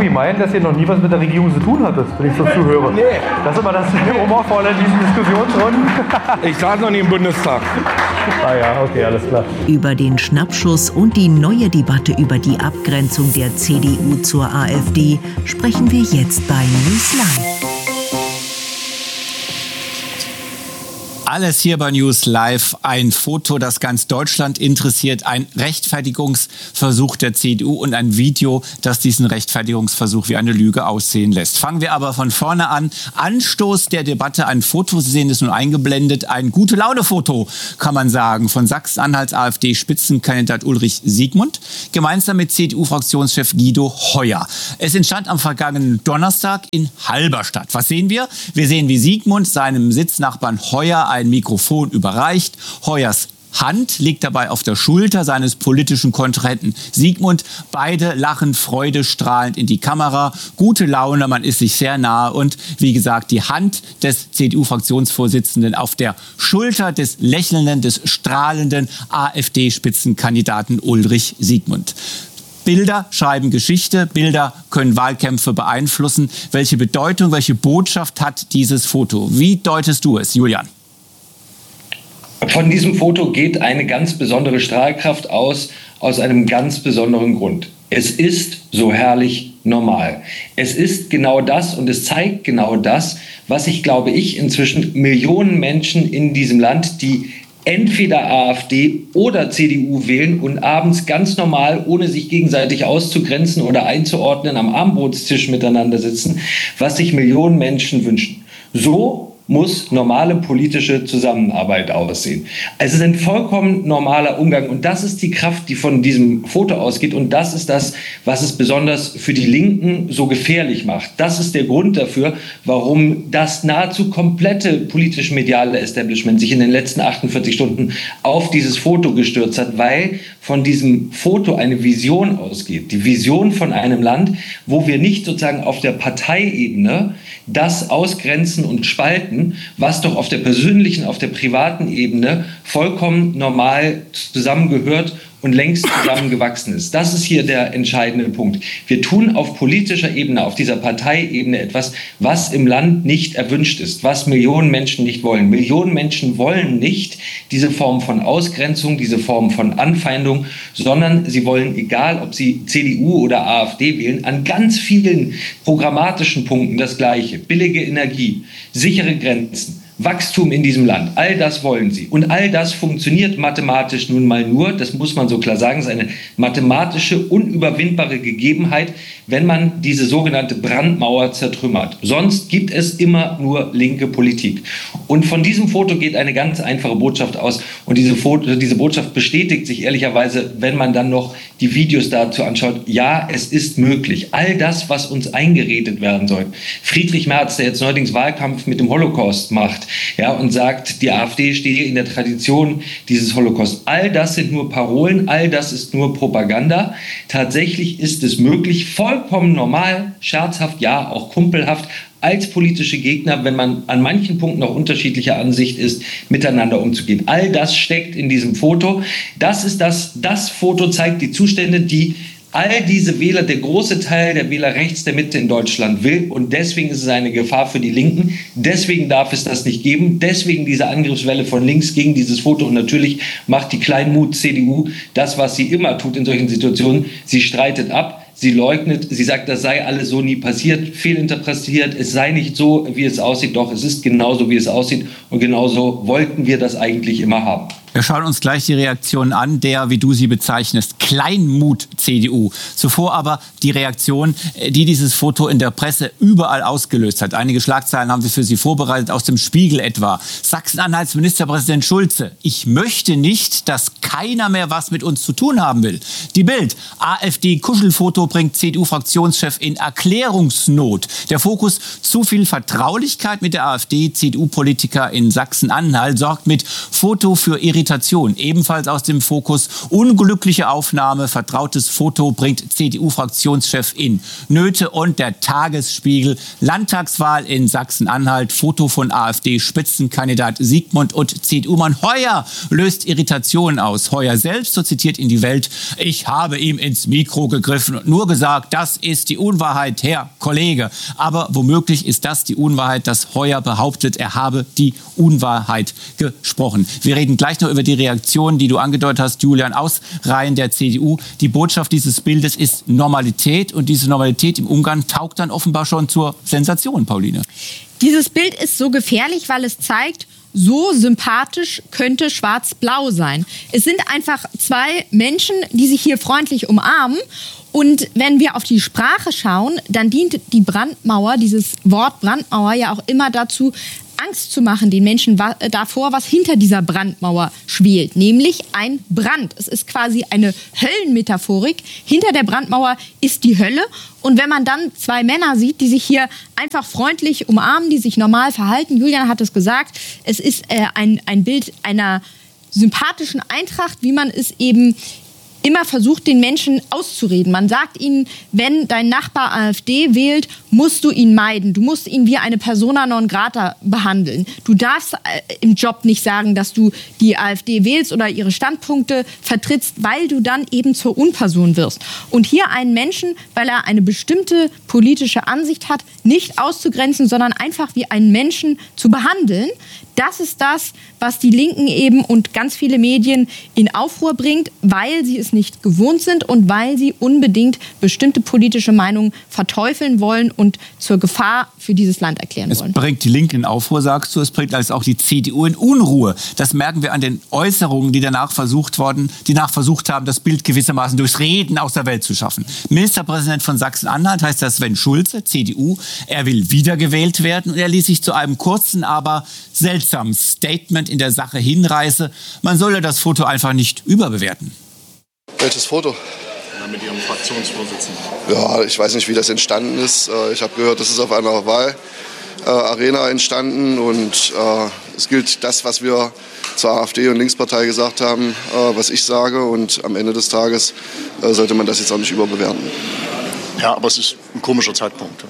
[SPEAKER 18] irgendwie meinen, dass ihr noch nie was mit der Regierung zu tun hattet, wenn ich so zuhöre. Nee. Das ist immer das Humorvolle in diesen Diskussionsrunden. Ich saß noch nie im Bundestag. Ah ja, okay, alles klar.
[SPEAKER 15] Über den Schnappschuss und die neue Debatte über die Abgrenzung der CDU zur AfD sprechen wir jetzt bei News Live.
[SPEAKER 2] Alles hier bei News Live. Ein Foto, das ganz Deutschland interessiert. Ein Rechtfertigungsversuch der CDU und ein Video, das diesen Rechtfertigungsversuch wie eine Lüge aussehen lässt. Fangen wir aber von vorne an. Anstoß der Debatte, ein Foto, Sie sehen es nun eingeblendet, ein Gute-Laune-Foto, kann man sagen, von Sachsen-Anhalts AfD-Spitzenkandidat Ulrich Siegmund, gemeinsam mit CDU-Fraktionschef Guido Heuer. Es entstand am vergangenen Donnerstag in Halberstadt. Was sehen wir? Wir sehen, wie Siegmund seinem Sitznachbarn Heuer ein Mikrofon überreicht. Heuers Hand liegt dabei auf der Schulter seines politischen Kontrahenten Siegmund. Beide lachen freudestrahlend in die Kamera. Gute Laune, man ist sich sehr nahe. Und wie gesagt, die Hand des CDU-Fraktionsvorsitzenden auf der Schulter des lächelnden, des strahlenden AfD-Spitzenkandidaten Ulrich Siegmund. Bilder schreiben Geschichte, Bilder können Wahlkämpfe beeinflussen. Welche Bedeutung, welche Botschaft hat dieses Foto? Wie deutest du es, Julian?
[SPEAKER 14] Von diesem Foto geht eine ganz besondere Strahlkraft aus einem ganz besonderen Grund. Es ist so herrlich normal. Es ist genau das und es zeigt genau das, was inzwischen Millionen Menschen in diesem Land, die entweder AfD oder CDU wählen und abends ganz normal, ohne sich gegenseitig auszugrenzen oder einzuordnen, am Abendbrotstisch miteinander sitzen, was sich Millionen Menschen wünschen. So muss normale politische Zusammenarbeit aussehen. Es ist ein vollkommen normaler Umgang und das ist die Kraft, die von diesem Foto ausgeht und das ist das, was es besonders für die Linken so gefährlich macht. Das ist der Grund dafür, warum das nahezu komplette politisch-mediale Establishment sich in den letzten 48 Stunden auf dieses Foto gestürzt hat, weil von diesem Foto eine Vision ausgeht. Die Vision von einem Land, wo wir nicht sozusagen auf der Parteiebene das ausgrenzen und spalten, was doch auf der persönlichen, auf der privaten Ebene vollkommen normal zusammengehört und längst zusammengewachsen ist. Das ist hier der entscheidende Punkt. Wir tun auf politischer Ebene, auf dieser Parteiebene etwas, was im Land nicht erwünscht ist, was Millionen Menschen nicht wollen. Millionen Menschen wollen nicht diese Form von Ausgrenzung, diese Form von Anfeindung, sondern sie wollen, egal ob sie CDU oder AfD wählen, an ganz vielen programmatischen Punkten das Gleiche. Billige Energie, sichere Grenzen, Wachstum in diesem Land, all das wollen sie. Und all das funktioniert mathematisch nun mal nur, das muss man so klar sagen, es ist eine mathematische, unüberwindbare Gegebenheit, wenn man diese sogenannte Brandmauer zertrümmert. Sonst gibt es immer nur linke Politik. Und von diesem Foto geht eine ganz einfache Botschaft aus. Und diese Botschaft bestätigt sich ehrlicherweise, wenn man dann noch die Videos dazu anschaut. Ja, es ist möglich. All das, was uns eingeredet werden soll. Friedrich Merz, der jetzt neuerdings Wahlkampf mit dem Holocaust macht, ja, und sagt, die AfD stehe in der Tradition dieses Holocaust. All das sind nur Parolen, all das ist nur Propaganda. Tatsächlich ist es möglich, vollkommen normal, scherzhaft, ja, auch kumpelhaft, als politische Gegner, wenn man an manchen Punkten auch unterschiedlicher Ansicht ist, miteinander umzugehen. All das steckt in diesem Foto. Das Foto zeigt die Zustände, die all diese Wähler, der große Teil der Wähler rechts der Mitte in Deutschland will. Und deswegen ist es eine Gefahr für die Linken. Deswegen darf es das nicht geben. Deswegen diese Angriffswelle von links gegen dieses Foto. Und natürlich macht die Kleinmut-CDU das, was sie immer tut in solchen Situationen. Sie streitet ab. Sie leugnet, sie sagt, das sei alles so nie passiert, fehlinterpretiert, es sei nicht so, wie es aussieht. Doch, es ist genauso, wie es aussieht. Und genauso wollten wir das eigentlich immer haben.
[SPEAKER 2] Wir schauen uns gleich die Reaktion an, der, wie du sie bezeichnest, Kleinmut-CDU. Zuvor aber die Reaktion, die dieses Foto in der Presse überall ausgelöst hat. Einige Schlagzeilen haben wir für Sie vorbereitet, aus dem Spiegel etwa. Sachsen-Anhalts Ministerpräsident Schulze: Ich möchte nicht, dass keiner mehr was mit uns zu tun haben will. Die Bild: AfD-Kuschelfoto bringt CDU-Fraktionschef in Erklärungsnot. Der Fokus: Zu viel Vertraulichkeit mit der AfD. CDU-Politiker in Sachsen-Anhalt sorgt mit Foto für Irritation Irritation, ebenfalls aus dem Fokus. Unglückliche Aufnahme, vertrautes Foto bringt CDU-Fraktionschef in Nöte. Und der Tagesspiegel, Landtagswahl in Sachsen-Anhalt, Foto von AfD-Spitzenkandidat Siegmund und CDU-Mann Heuer löst Irritationen aus. Heuer selbst, so zitiert in die Welt, ich habe ihm ins Mikro gegriffen und nur gesagt, das ist die Unwahrheit, Herr Kollege. Aber womöglich ist das die Unwahrheit, dass Heuer behauptet, er habe die Unwahrheit gesprochen. Wir reden gleich noch über die Reaktionen, die du angedeutet hast, Julian, aus Reihen der CDU. Die Botschaft dieses Bildes ist Normalität und diese Normalität im Umgang taugt dann offenbar schon zur Sensation, Pauline.
[SPEAKER 1] Dieses Bild ist so gefährlich, weil es zeigt, so sympathisch könnte Schwarz-Blau sein. Es sind einfach zwei Menschen, die sich hier freundlich umarmen. Und wenn wir auf die Sprache schauen, dann dient die Brandmauer, dieses Wort Brandmauer ja auch immer dazu, Angst zu machen den Menschen davor, was hinter dieser Brandmauer schwelt, nämlich ein Brand. Es ist quasi eine Höllenmetaphorik. Hinter der Brandmauer ist die Hölle. Und wenn man dann zwei Männer sieht, die sich hier einfach freundlich umarmen, die sich normal verhalten, Julian hat es gesagt, es ist ein Bild einer sympathischen Eintracht, wie man es eben immer versucht, den Menschen auszureden. Man sagt ihnen, wenn dein Nachbar AfD wählt, musst du ihn meiden. Du musst ihn wie eine Persona non grata behandeln. Du darfst im Job nicht sagen, dass du die AfD wählst oder ihre Standpunkte vertrittst, weil du dann eben zur Unperson wirst. Und hier einen Menschen, weil er eine bestimmte politische Ansicht hat, nicht auszugrenzen, sondern einfach wie einen Menschen zu behandeln, das ist das, was die Linken eben und ganz viele Medien in Aufruhr bringt, weil sie es nicht gewohnt sind und weil sie unbedingt bestimmte politische Meinungen verteufeln wollen und zur Gefahr für dieses Land erklären wollen.
[SPEAKER 2] Es bringt die Linken in Aufruhr, sagst du, es bringt also auch die CDU in Unruhe. Das merken wir an den Äußerungen, die danach versucht haben, das Bild gewissermaßen durchs Reden aus der Welt zu schaffen. Ministerpräsident von Sachsen-Anhalt heißt das Sven Schulze, CDU. Er will wiedergewählt werden und er ließ sich zu einem kurzen, aber seltsamen Statement in der Sache hinreißen. Man solle das Foto einfach nicht überbewerten.
[SPEAKER 16] Welches Foto?
[SPEAKER 19] Mit Ihrem Fraktionsvorsitzenden.
[SPEAKER 16] Ja, ich weiß nicht, wie das entstanden ist. Ich habe gehört, das ist auf einer Wahlarena entstanden und es gilt das, was wir zur AfD und Linkspartei gesagt haben, was ich sage, und am Ende des Tages sollte man das jetzt auch nicht überbewerten.
[SPEAKER 19] Ja, aber es ist ein komischer Zeitpunkt.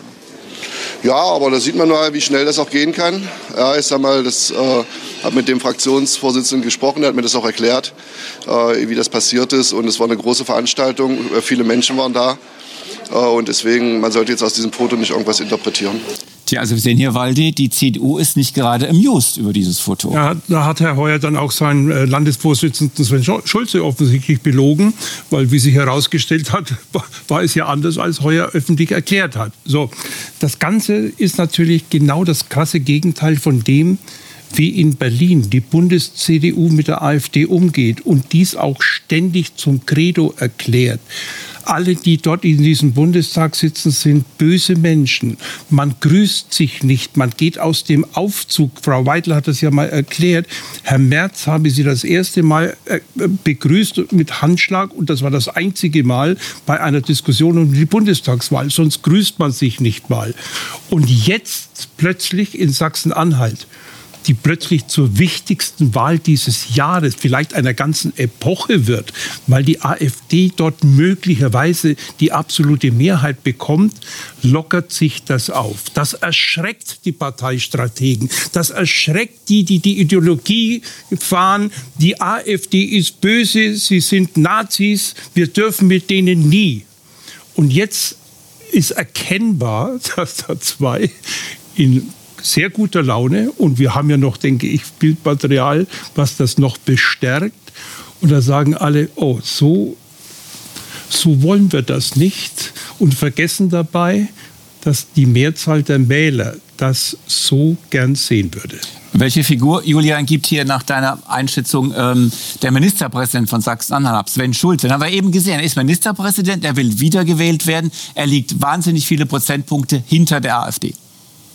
[SPEAKER 16] Ja, aber da sieht man mal, wie schnell das auch gehen kann. Ja, ich sag mal, das habe mit dem Fraktionsvorsitzenden gesprochen, der hat mir das auch erklärt, wie das passiert ist. Und es war eine große Veranstaltung, viele Menschen waren da. Und deswegen, man sollte jetzt aus diesem Foto nicht irgendwas interpretieren.
[SPEAKER 2] Tja, also wir sehen hier, Waldi, die CDU ist nicht gerade amused über dieses Foto.
[SPEAKER 5] Ja, da hat Herr Heuer dann auch seinen Landesvorsitzenden Sven Schulze offensichtlich belogen, weil, wie sich herausgestellt hat, war es ja anders, als Heuer öffentlich erklärt hat. So, das Ganze ist natürlich genau das krasse Gegenteil von dem, wie in Berlin die Bundes-CDU mit der AfD umgeht und dies auch ständig zum Credo erklärt. Alle, die dort in diesem Bundestag sitzen, sind böse Menschen. Man grüßt sich nicht, man geht aus dem Aufzug. Frau Weidel hat das ja mal erklärt. Herr Merz habe sie das erste Mal begrüßt mit Handschlag und das war das einzige Mal bei einer Diskussion um die Bundestagswahl. Sonst grüßt man sich nicht mal. Und jetzt plötzlich in Sachsen-Anhalt, die plötzlich zur wichtigsten Wahl dieses Jahres, vielleicht einer ganzen Epoche wird, weil die AfD dort möglicherweise die absolute Mehrheit bekommt, lockert sich das auf. Das erschreckt die Parteistrategen. Das erschreckt die Ideologie fahren. Die AfD ist böse, sie sind Nazis, wir dürfen mit denen nie. Und jetzt ist erkennbar, dass da zwei in sehr guter Laune, und wir haben ja noch, denke ich, Bildmaterial, was das noch bestärkt. Und da sagen alle, oh, so wollen wir das nicht, und vergessen dabei, dass die Mehrzahl der Wähler das so gern sehen würde.
[SPEAKER 2] Welche Figur, Julian, gibt hier nach deiner Einschätzung der Ministerpräsident von Sachsen-Anhalt, Sven Schulze? Den haben wir eben gesehen, er ist Ministerpräsident, er will wiedergewählt werden, er liegt wahnsinnig viele Prozentpunkte hinter der AfD.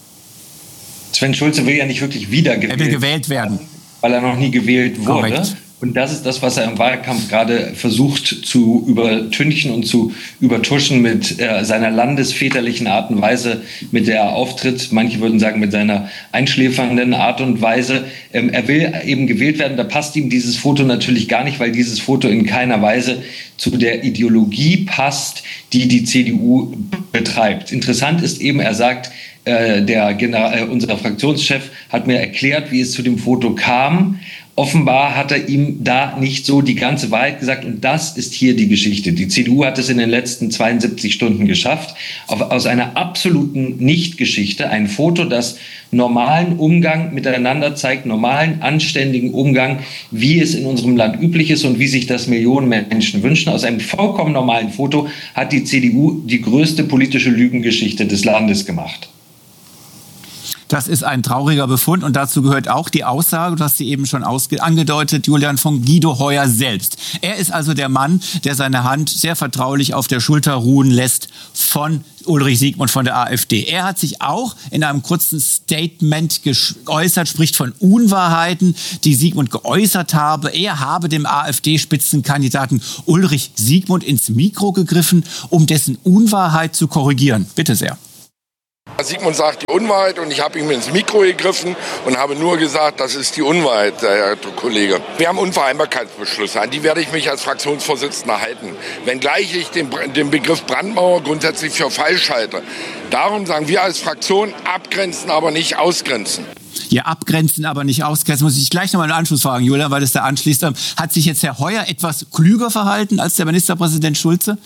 [SPEAKER 14] Sven Schulze will ja nicht wirklich wiedergewählt werden.
[SPEAKER 2] Er will gewählt werden.
[SPEAKER 14] Weil er noch nie gewählt wurde.
[SPEAKER 2] Korrekt.
[SPEAKER 14] Und das ist das, was er im Wahlkampf gerade versucht zu übertünchen und zu übertuschen mit seiner landesväterlichen Art und Weise, mit der er auftritt. Manche würden sagen, mit seiner einschläfernden Art und Weise. Er will eben gewählt werden. Da passt ihm dieses Foto natürlich gar nicht, weil dieses Foto in keiner Weise zu der Ideologie passt, die die CDU betreibt. Interessant ist eben, er sagt, unser Fraktionschef hat mir erklärt, wie es zu dem Foto kam. Offenbar hat er ihm da nicht so die ganze Wahrheit gesagt. Und das ist hier die Geschichte. Die CDU hat es in den letzten 72 Stunden geschafft, aus einer absoluten Nicht-Geschichte ein Foto, das normalen Umgang miteinander zeigt, normalen, anständigen Umgang, wie es in unserem Land üblich ist und wie sich das Millionen Menschen wünschen. Aus einem vollkommen normalen Foto hat die CDU die größte politische Lügengeschichte des Landes gemacht.
[SPEAKER 2] Das ist ein trauriger Befund und dazu gehört auch die Aussage, du hast sie eben schon angedeutet, Julian, von Guido Heuer selbst. Er ist also der Mann, der seine Hand sehr vertraulich auf der Schulter ruhen lässt von Ulrich Siegmund von der AfD. Er hat sich auch in einem kurzen Statement geäußert, spricht von Unwahrheiten, die Siegmund geäußert habe. Er habe dem AfD-Spitzenkandidaten Ulrich Siegmund ins Mikro gegriffen, um dessen Unwahrheit zu korrigieren. Bitte sehr.
[SPEAKER 17] Siegmund sagt die Unwahrheit und ich habe ihm ins Mikro gegriffen und habe nur gesagt, das ist die Unwahrheit, Herr Kollege. Wir haben Unvereinbarkeitsbeschlüsse, an die werde ich mich als Fraktionsvorsitzender halten. Wenngleich ich den Begriff Brandmauer grundsätzlich für falsch halte. Darum sagen wir als Fraktion, abgrenzen, aber nicht ausgrenzen.
[SPEAKER 2] Ja, abgrenzen, aber nicht ausgrenzen. Muss ich gleich nochmal einen Anschluss fragen, Julian, weil das da anschließt. Hat sich jetzt Herr Heuer etwas klüger verhalten als der Ministerpräsident Schulze?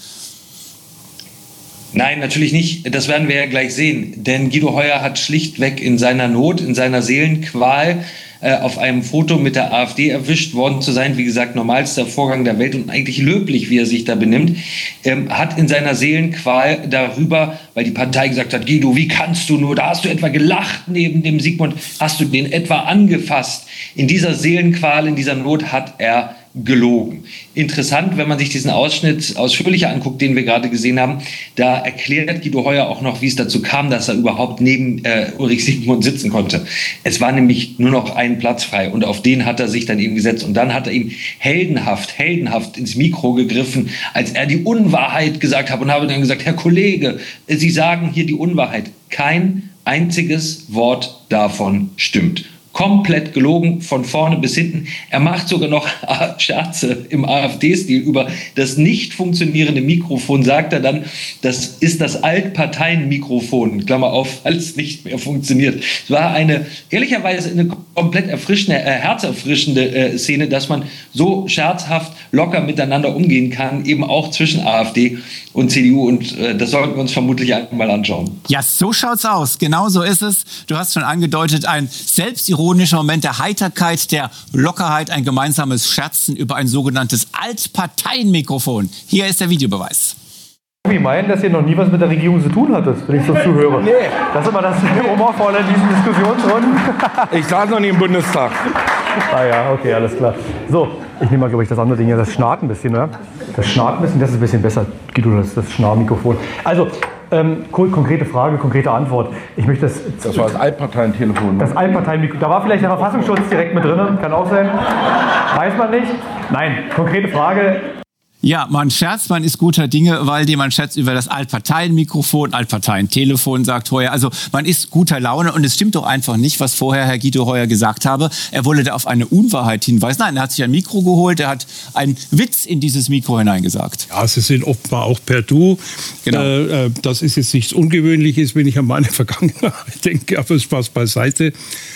[SPEAKER 14] Nein, natürlich nicht. Das werden wir ja gleich sehen. Denn Guido Heuer hat schlichtweg in seiner Not, in seiner Seelenqual auf einem Foto mit der AfD erwischt worden zu sein. Wie gesagt, normalster Vorgang der Welt und eigentlich löblich, wie er sich da benimmt. Hat in seiner Seelenqual darüber, weil die Partei gesagt hat, Guido, wie kannst du nur, da hast du etwa gelacht neben dem Siegmund, hast du den etwa angefasst. In dieser Seelenqual, in dieser Not hat er gelogen. Interessant, wenn man sich diesen Ausschnitt ausführlicher anguckt, den wir gerade gesehen haben, da erklärt Guido Heuer auch noch, wie es dazu kam, dass er überhaupt neben Ulrich Siegmund sitzen konnte. Es war nämlich nur noch ein Platz frei und auf den hat er sich dann eben gesetzt und dann hat er ihm heldenhaft ins Mikro gegriffen, als er die Unwahrheit gesagt hat und habe dann gesagt, Herr Kollege, Sie sagen hier die Unwahrheit. Kein einziges Wort davon stimmt. Komplett gelogen, von vorne bis hinten. Er macht sogar noch Scherze im AfD-Stil über das nicht funktionierende Mikrofon, sagt er dann, das ist das Altparteien-Mikrofon, Klammer auf, weil es nicht mehr funktioniert. Es war ehrlicherweise eine komplett herzerfrischende Szene, dass man so scherzhaft, locker miteinander umgehen kann, eben auch zwischen AfD und CDU und das sollten wir uns vermutlich einmal anschauen.
[SPEAKER 2] Ja, so schaut's aus. Genau so ist es. Du hast schon angedeutet, ein selbstironischer Moment der Heiterkeit, der Lockerheit, ein gemeinsames Scherzen über ein sogenanntes Altparteienmikrofon. Hier ist der Videobeweis.
[SPEAKER 18] Sie meinen, dass ihr noch nie was mit der Regierung zu tun hattet, wenn ich so zuhöre? Nee. Das ist immer das Humorvolle in diesen Diskussionsrunden. Ich saß noch nie im Bundestag. Ah ja, okay, alles klar. So, ich nehme mal, glaube ich, das andere Ding hier. Das schnarrt ein bisschen, ne? Das schnarrt ein bisschen, das ist ein bisschen besser, Guido, das Schnarrmikrofon. Also, konkrete Frage, konkrete Antwort. Ich möchte das war das Altparteientelefon. Das Altparteienmikrofon. Da war vielleicht der Verfassungsschutz direkt mit drin, kann auch sein. Weiß man nicht. Nein, konkrete Frage.
[SPEAKER 2] Ja, man scherzt, man ist guter Dinge, weil man scherzt über das Altparteienmikrofon, Altparteientelefon, sagt Heuer. Also man ist guter Laune und es stimmt doch einfach nicht, was vorher Herr Guido Heuer gesagt habe. Er wolle da auf eine Unwahrheit hinweisen. Nein, er hat sich ein Mikro geholt, er hat einen Witz in dieses Mikro hineingesagt.
[SPEAKER 5] Ja, sie sind offenbar auch per Du. Genau. Das ist jetzt nichts Ungewöhnliches, wenn ich an meine Vergangenheit denke, aber Spaß beiseite.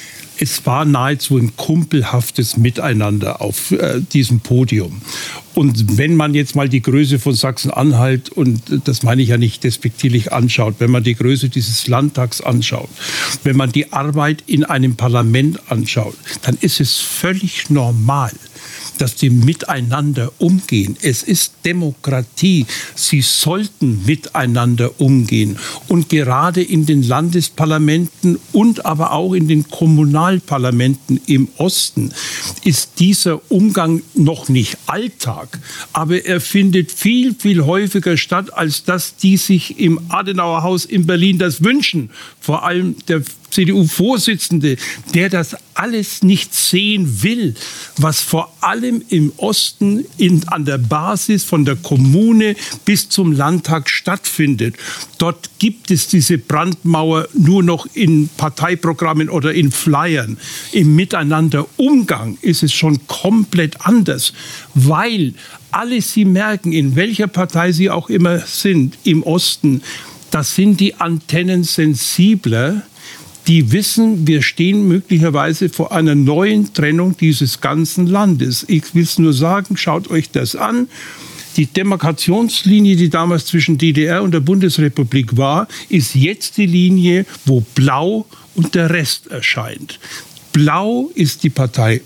[SPEAKER 5] Es war nahezu ein kumpelhaftes Miteinander auf diesem Podium. Und wenn man jetzt mal die Größe von Sachsen-Anhalt, und das meine ich ja nicht despektierlich, anschaut, wenn man die Größe dieses Landtags anschaut, wenn man die Arbeit in einem Parlament anschaut, dann ist es völlig normal, dass die miteinander umgehen. Es ist Demokratie. Sie sollten miteinander umgehen. Und gerade in den Landesparlamenten und aber auch in den Kommunalparlamenten im Osten ist dieser Umgang noch nicht Alltag. Aber er findet viel, viel häufiger statt, als dass die sich im Adenauerhaus in Berlin das wünschen vor allem der CDU-Vorsitzende, der das alles nicht sehen will, was vor allem im Osten an der Basis von der Kommune bis zum Landtag stattfindet. Dort gibt es diese Brandmauer nur noch in Parteiprogrammen oder in Flyern. Im Miteinanderumgang ist es schon komplett anders, weil alle sie merken, in welcher Partei sie auch immer sind, im Osten, das sind die Antennen sensibler, die wissen, wir stehen möglicherweise vor einer neuen Trennung dieses ganzen Landes. Ich will es nur sagen, schaut euch das an. Die Demarkationslinie, die damals zwischen DDR und der Bundesrepublik war, ist jetzt die Linie, wo Blau und der Rest erscheint. Blau ist die Partei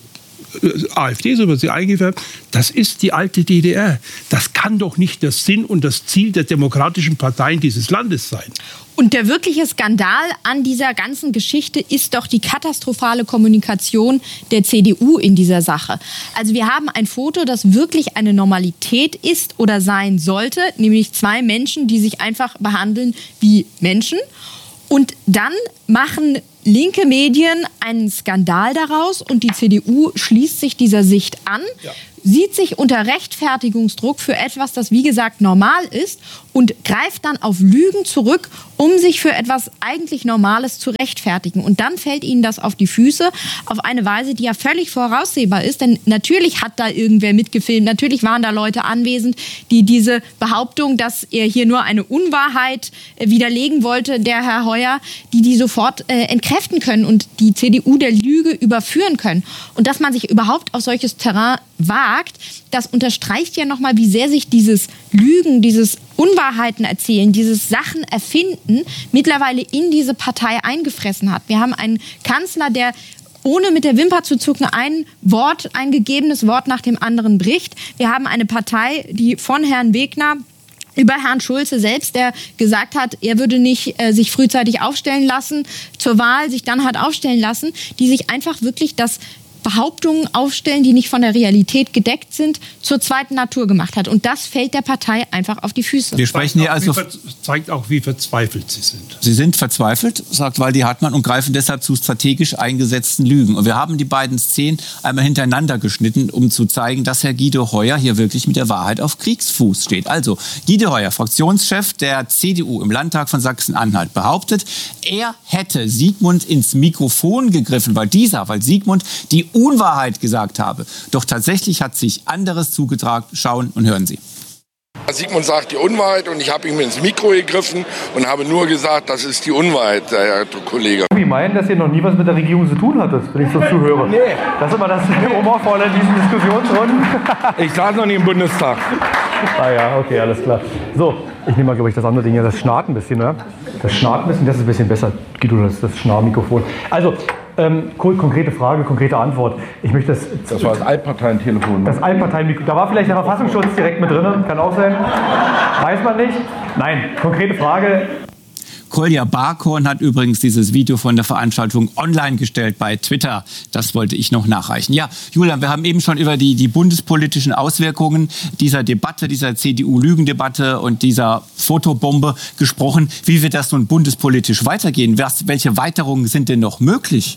[SPEAKER 5] AfD, so wird sie eingefärbt, das ist die alte DDR. Das kann doch nicht der Sinn und das Ziel der demokratischen Parteien dieses Landes sein.
[SPEAKER 1] Und der wirkliche Skandal an dieser ganzen Geschichte ist doch die katastrophale Kommunikation der CDU in dieser Sache. Also wir haben ein Foto, das wirklich eine Normalität ist oder sein sollte, nämlich zwei Menschen, die sich einfach behandeln wie Menschen. Und dann machen linke Medien einen Skandal daraus und die CDU schließt sich dieser Sicht an, sieht sich unter Rechtfertigungsdruck für etwas, das wie gesagt normal ist und greift dann auf Lügen zurück, um sich für etwas eigentlich Normales zu rechtfertigen. Und dann fällt ihnen das auf die Füße auf eine Weise, die ja völlig voraussehbar ist. Denn natürlich hat da irgendwer mitgefilmt, natürlich waren da Leute anwesend, die diese Behauptung, dass er hier nur eine Unwahrheit widerlegen wollte, der Herr Heuer, die sofort entkräften können und die CDU der Lüge überführen können. Und dass man sich überhaupt auf solches Terrain wagt, das unterstreicht ja nochmal, wie sehr sich dieses Lügen, dieses Unwahrheiten erzählen, dieses Sachen erfinden, mittlerweile in diese Partei eingefressen hat. Wir haben einen Kanzler, der ohne mit der Wimper zu zucken ein gegebenes Wort nach dem anderen bricht. Wir haben eine Partei, die von Herrn Wegner über Herrn Schulze selbst, der gesagt hat, er würde nicht sich frühzeitig aufstellen lassen zur Wahl, sich dann hat aufstellen lassen, die sich einfach wirklich das Behauptungen aufstellen, die nicht von der Realität gedeckt sind, zur zweiten Natur gemacht hat. Und das fällt der Partei einfach auf die Füße.
[SPEAKER 2] Wir sprechen hier also
[SPEAKER 5] zeigt auch, wie verzweifelt sie sind.
[SPEAKER 2] Sie sind verzweifelt, sagt Waldi Hartmann, und greifen deshalb zu strategisch eingesetzten Lügen. Und wir haben die beiden Szenen einmal hintereinander geschnitten, um zu zeigen, dass Herr Guido Heuer hier wirklich mit der Wahrheit auf Kriegsfuß steht. Also Guido Heuer, Fraktionschef der CDU im Landtag von Sachsen-Anhalt, behauptet, er hätte Sigmund ins Mikrofon gegriffen, weil Sigmund die Unwahrheit gesagt habe. Doch tatsächlich hat sich anderes zugetragen. Schauen und hören Sie.
[SPEAKER 17] Sigmund sagt die Unwahrheit und ich habe ihm ins Mikro gegriffen und habe nur gesagt, das ist die Unwahrheit, Herr Kollege.
[SPEAKER 18] Sie meinen, dass ihr noch nie was mit der Regierung zu tun hattet, wenn ich so zuhöre? Nee. Das ist immer das Humorvolle in diesen Diskussionsrunden. Ich saß noch nie im Bundestag. Ah ja, okay, alles klar. So, ich nehme mal, glaube ich, das andere Ding hier. Das schnarrt ein bisschen, ne? Das schnarrt ein bisschen, das ist ein bisschen besser, Guido, das Schnarrmikrofon. Also, konkrete Frage, konkrete Antwort. Ich möchte das war das Altparteientelefon. Das Altparteienmikrofon. Da war vielleicht der Verfassungsschutz direkt mit drin. Kann auch sein. Weiß man nicht. Nein, konkrete Frage.
[SPEAKER 2] Kolja Barkhorn hat übrigens dieses Video von der Veranstaltung online gestellt bei Twitter. Das wollte ich noch nachreichen. Ja, Julian, wir haben eben schon über die bundespolitischen Auswirkungen dieser Debatte, dieser CDU-Lügendebatte und dieser Fotobombe gesprochen. Wie wird das nun bundespolitisch weitergehen? Welche Weiterungen sind denn noch möglich?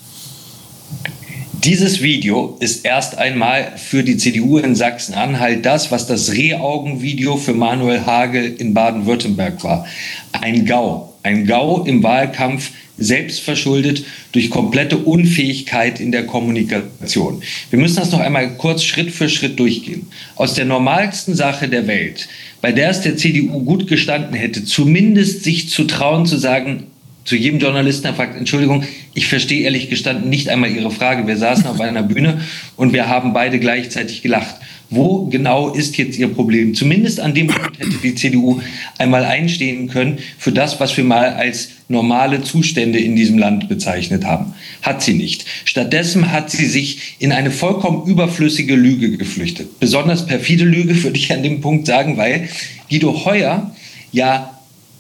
[SPEAKER 14] Dieses Video ist erst einmal für die CDU in Sachsen-Anhalt das, was das Rehaugen-Video für Manuel Hagel in Baden-Württemberg war. Ein GAU im Wahlkampf, selbstverschuldet durch komplette Unfähigkeit in der Kommunikation. Wir müssen das noch einmal kurz Schritt für Schritt durchgehen. Aus der normalsten Sache der Welt, bei der es der CDU gut gestanden hätte, zumindest sich zu trauen, zu sagen, zu jedem Journalisten, der fragt, Entschuldigung, ich verstehe ehrlich gestanden nicht einmal Ihre Frage. Wir saßen auf einer Bühne und wir haben beide gleichzeitig gelacht. Wo genau ist jetzt Ihr Problem? Zumindest an dem Punkt hätte die CDU einmal einstehen können für das, was wir mal als normale Zustände in diesem Land bezeichnet haben. Hat sie nicht. Stattdessen hat sie sich in eine vollkommen überflüssige Lüge geflüchtet. Besonders perfide Lüge, würde ich an dem Punkt sagen, weil Guido Heuer ja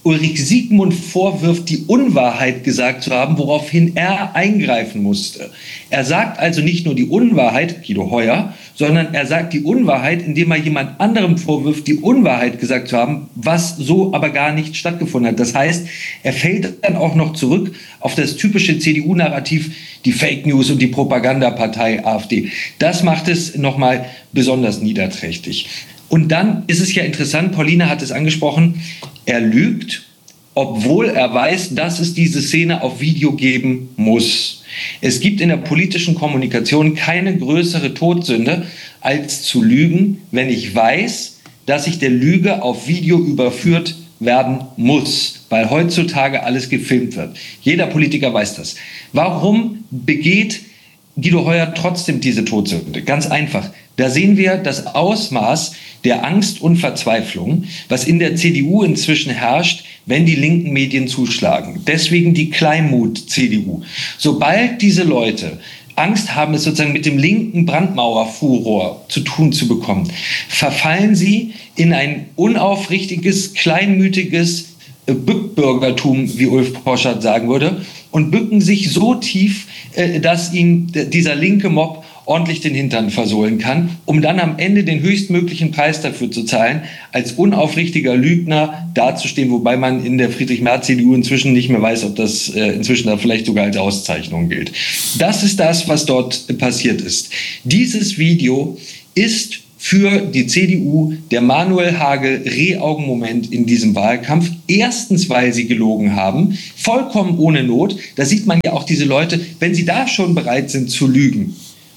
[SPEAKER 14] Ulrich Siegmund vorwirft, die Unwahrheit gesagt zu haben, woraufhin er eingreifen musste. Er sagt also nicht nur die Unwahrheit, Guido Heuer, sondern er sagt die Unwahrheit, indem er jemand anderem vorwirft, die Unwahrheit gesagt zu haben, was so aber gar nicht stattgefunden hat. Das heißt, er fällt dann auch noch zurück auf das typische CDU-Narrativ, die Fake News und die Propagandapartei AfD. Das macht es nochmal besonders niederträchtig. Und dann ist es ja interessant, Pauline hat es angesprochen, er lügt, obwohl er weiß, dass es diese Szene auf Video geben muss. Es gibt in der politischen Kommunikation keine größere Todsünde, als zu lügen, wenn ich weiß, dass ich der Lüge auf Video überführt werden muss, weil heutzutage alles gefilmt wird. Jeder Politiker weiß das. Warum begeht Guido Heuer trotzdem diese Todsünde? Ganz einfach. Da sehen wir das Ausmaß der Angst und Verzweiflung, was in der CDU inzwischen herrscht, wenn die linken Medien zuschlagen. Deswegen die Kleinmut-CDU. Sobald diese Leute Angst haben, es sozusagen mit dem linken Brandmauerfuror zu tun zu bekommen, verfallen sie in ein unaufrichtiges, kleinmütiges Bückbürgertum, wie Ulf Poschardt sagen würde, und bücken sich so tief, dass ihnen dieser linke Mob ordentlich den Hintern versohlen kann, um dann am Ende den höchstmöglichen Preis dafür zu zahlen, als unaufrichtiger Lügner dazustehen, wobei man in der Friedrich-Merz-CDU inzwischen nicht mehr weiß, ob das inzwischen da vielleicht sogar als Auszeichnung gilt. Das ist das, was dort passiert ist. Dieses Video ist für die CDU der Manuel Hagel Rehaugenmoment in diesem Wahlkampf. Erstens, weil sie gelogen haben, vollkommen ohne Not. Da sieht man ja auch diese Leute, wenn sie da schon bereit sind zu lügen.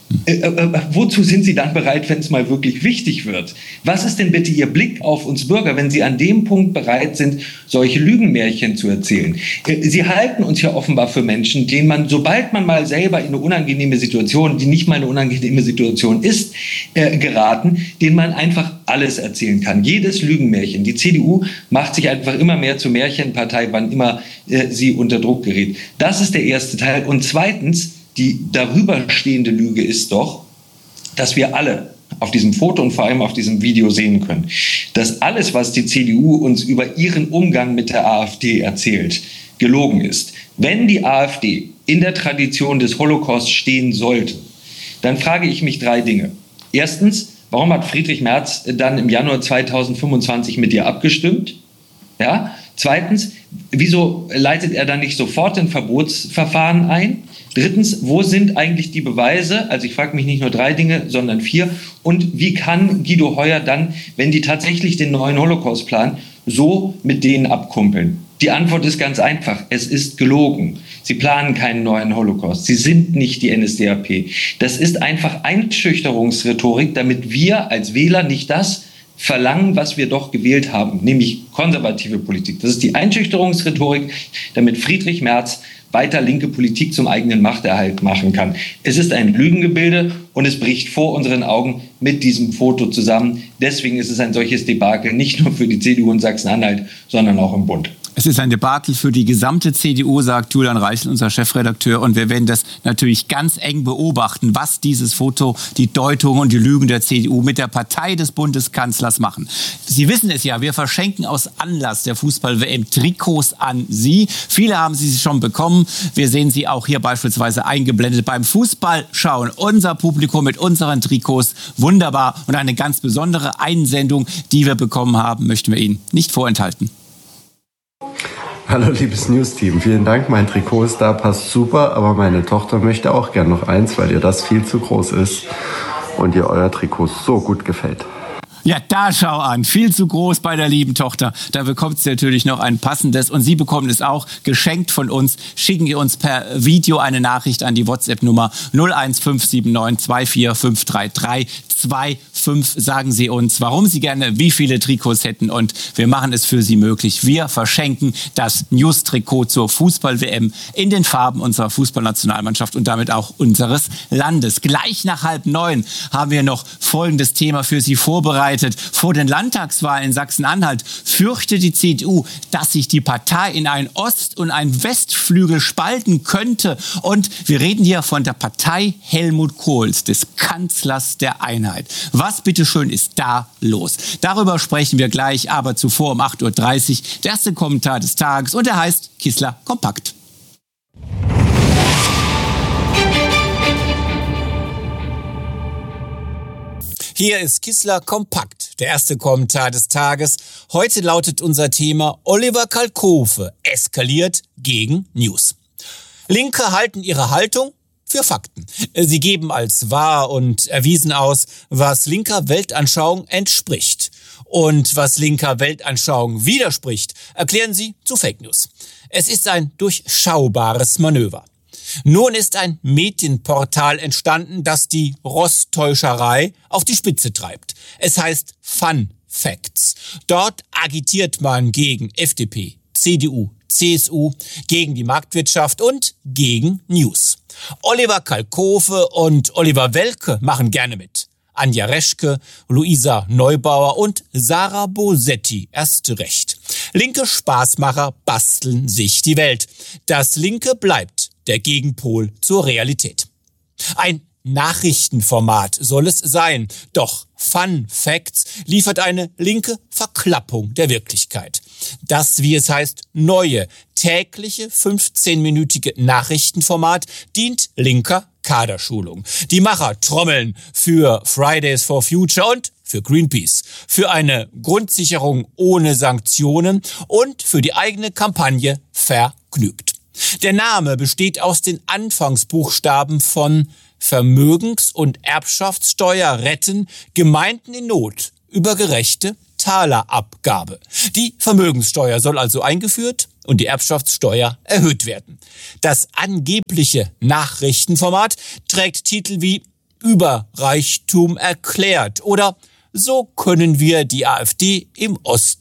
[SPEAKER 14] Wozu sind Sie dann bereit, wenn es mal wirklich wichtig wird? Was ist denn bitte Ihr Blick auf uns Bürger, wenn Sie an dem Punkt bereit sind, solche Lügenmärchen zu erzählen? Sie halten uns ja offenbar für Menschen, denen man, sobald man mal selber in eine unangenehme Situation, die nicht mal eine unangenehme Situation ist, geraten, denen man einfach alles erzählen kann. Jedes Lügenmärchen. Die CDU macht sich einfach immer mehr zur Märchenpartei, wann immer sie unter Druck gerät. Das ist der erste Teil. Und zweitens, die darüber stehende Lüge ist doch, dass wir alle auf diesem Foto und vor allem auf diesem Video sehen können, dass alles, was die CDU uns über ihren Umgang mit der AfD erzählt, gelogen ist. Wenn die AfD in der Tradition des Holocaust stehen sollte, dann frage ich mich 3 Dinge. Erstens, warum hat Friedrich Merz dann im Januar 2025 mit ihr abgestimmt? Ja? Zweitens, wieso leitet er dann nicht sofort ein Verbotsverfahren ein? Drittens, wo sind eigentlich die Beweise? Also ich frage mich nicht nur 3 Dinge, sondern 4. Und wie kann Guido Heuer dann, wenn die tatsächlich den neuen Holocaust planen, so mit denen abkumpeln? Die Antwort ist ganz einfach. Es ist gelogen. Sie planen keinen neuen Holocaust. Sie sind nicht die NSDAP. Das ist einfach Einschüchterungsrhetorik, damit wir als Wähler nicht das verlangen, was wir doch gewählt haben, nämlich konservative Politik. Das ist die Einschüchterungsrhetorik, damit Friedrich Merz weiter linke Politik zum eigenen Machterhalt machen kann. Es ist ein Lügengebilde und es bricht vor unseren Augen mit diesem Foto zusammen. Deswegen ist es ein solches Debakel, nicht nur für die CDU in Sachsen-Anhalt, sondern auch im Bund.
[SPEAKER 2] Es ist ein Debakel für die gesamte CDU, sagt Julian Reichel, unser Chefredakteur. Und wir werden das natürlich ganz eng beobachten, was dieses Foto, die Deutung und die Lügen der CDU mit der Partei des Bundeskanzlers machen. Sie wissen es ja, wir verschenken aus Anlass der Fußball-WM Trikots an Sie. Viele haben sie schon bekommen. Wir sehen sie auch hier beispielsweise eingeblendet beim Fußballschauen. Unser Publikum mit unseren Trikots, wunderbar. Und eine ganz besondere Einsendung, die wir bekommen haben, möchten wir Ihnen nicht vorenthalten.
[SPEAKER 20] Hallo liebes News-Team, vielen Dank, mein Trikot ist da, passt super, aber meine Tochter möchte auch gern noch eins, weil ihr das viel zu groß ist und ihr euer Trikot so gut gefällt.
[SPEAKER 2] Ja, da schau an. Viel zu groß bei der lieben Tochter. Da bekommt sie natürlich noch ein passendes. Und Sie bekommen es auch geschenkt von uns. Schicken Sie uns per Video eine Nachricht an die WhatsApp-Nummer 01579 2453325. Sagen Sie uns, warum Sie gerne wie viele Trikots hätten. Und wir machen es für Sie möglich. Wir verschenken das News-Trikot zur Fußball-WM in den Farben unserer Fußballnationalmannschaft und damit auch unseres Landes. Gleich nach 8:30 haben wir noch folgendes Thema für Sie vorbereitet. Vor den Landtagswahlen in Sachsen-Anhalt fürchtet die CDU, dass sich die Partei in einen Ost- und einen Westflügel spalten könnte. Und wir reden hier von der Partei Helmut Kohls, des Kanzlers der Einheit. Was Was bitteschön ist da los? Darüber sprechen wir gleich, aber zuvor um 8.30 Uhr der erste Kommentar des Tages und der heißt Kissler Kompakt.
[SPEAKER 21] Hier ist Kissler Kompakt, der erste Kommentar des Tages. Heute lautet unser Thema: Oliver Kalkofe eskaliert gegen News. Linke halten ihre Haltung für Fakten. Sie geben als wahr und erwiesen aus, was linker Weltanschauung entspricht. Und was linker Weltanschauung widerspricht, erklären sie zu Fake News. Es ist ein durchschaubares Manöver. Nun ist ein Medienportal entstanden, das die Rosttäuscherei auf die Spitze treibt. Es heißt Fun Facts. Dort agitiert man gegen FDP, CDU, CSU, gegen die Marktwirtschaft und gegen News. Oliver Kalkofe und Oliver Welke machen gerne mit. Anja Reschke, Luisa Neubauer und Sarah Bosetti erst recht. Linke Spaßmacher basteln sich die Welt. Das Linke bleibt der Gegenpol zur Realität. Ein Nachrichtenformat soll es sein, doch Fun Facts liefert eine linke Verklappung der Wirklichkeit. Das, wie es heißt, neue, tägliche 15-minütige Nachrichtenformat dient linker Kaderschulung. Die Macher trommeln für Fridays for Future und für Greenpeace, für eine Grundsicherung ohne Sanktionen und für die eigene Kampagne Vergnügt. Der Name besteht aus den Anfangsbuchstaben von Vermögens- und Erbschaftssteuer retten Gemeinden in Not über gerechte Talerabgabe. Die Vermögenssteuer soll also eingeführt und die Erbschaftssteuer erhöht werden. Das angebliche Nachrichtenformat trägt Titel wie Überreichtum erklärt oder So können wir die AfD im Osten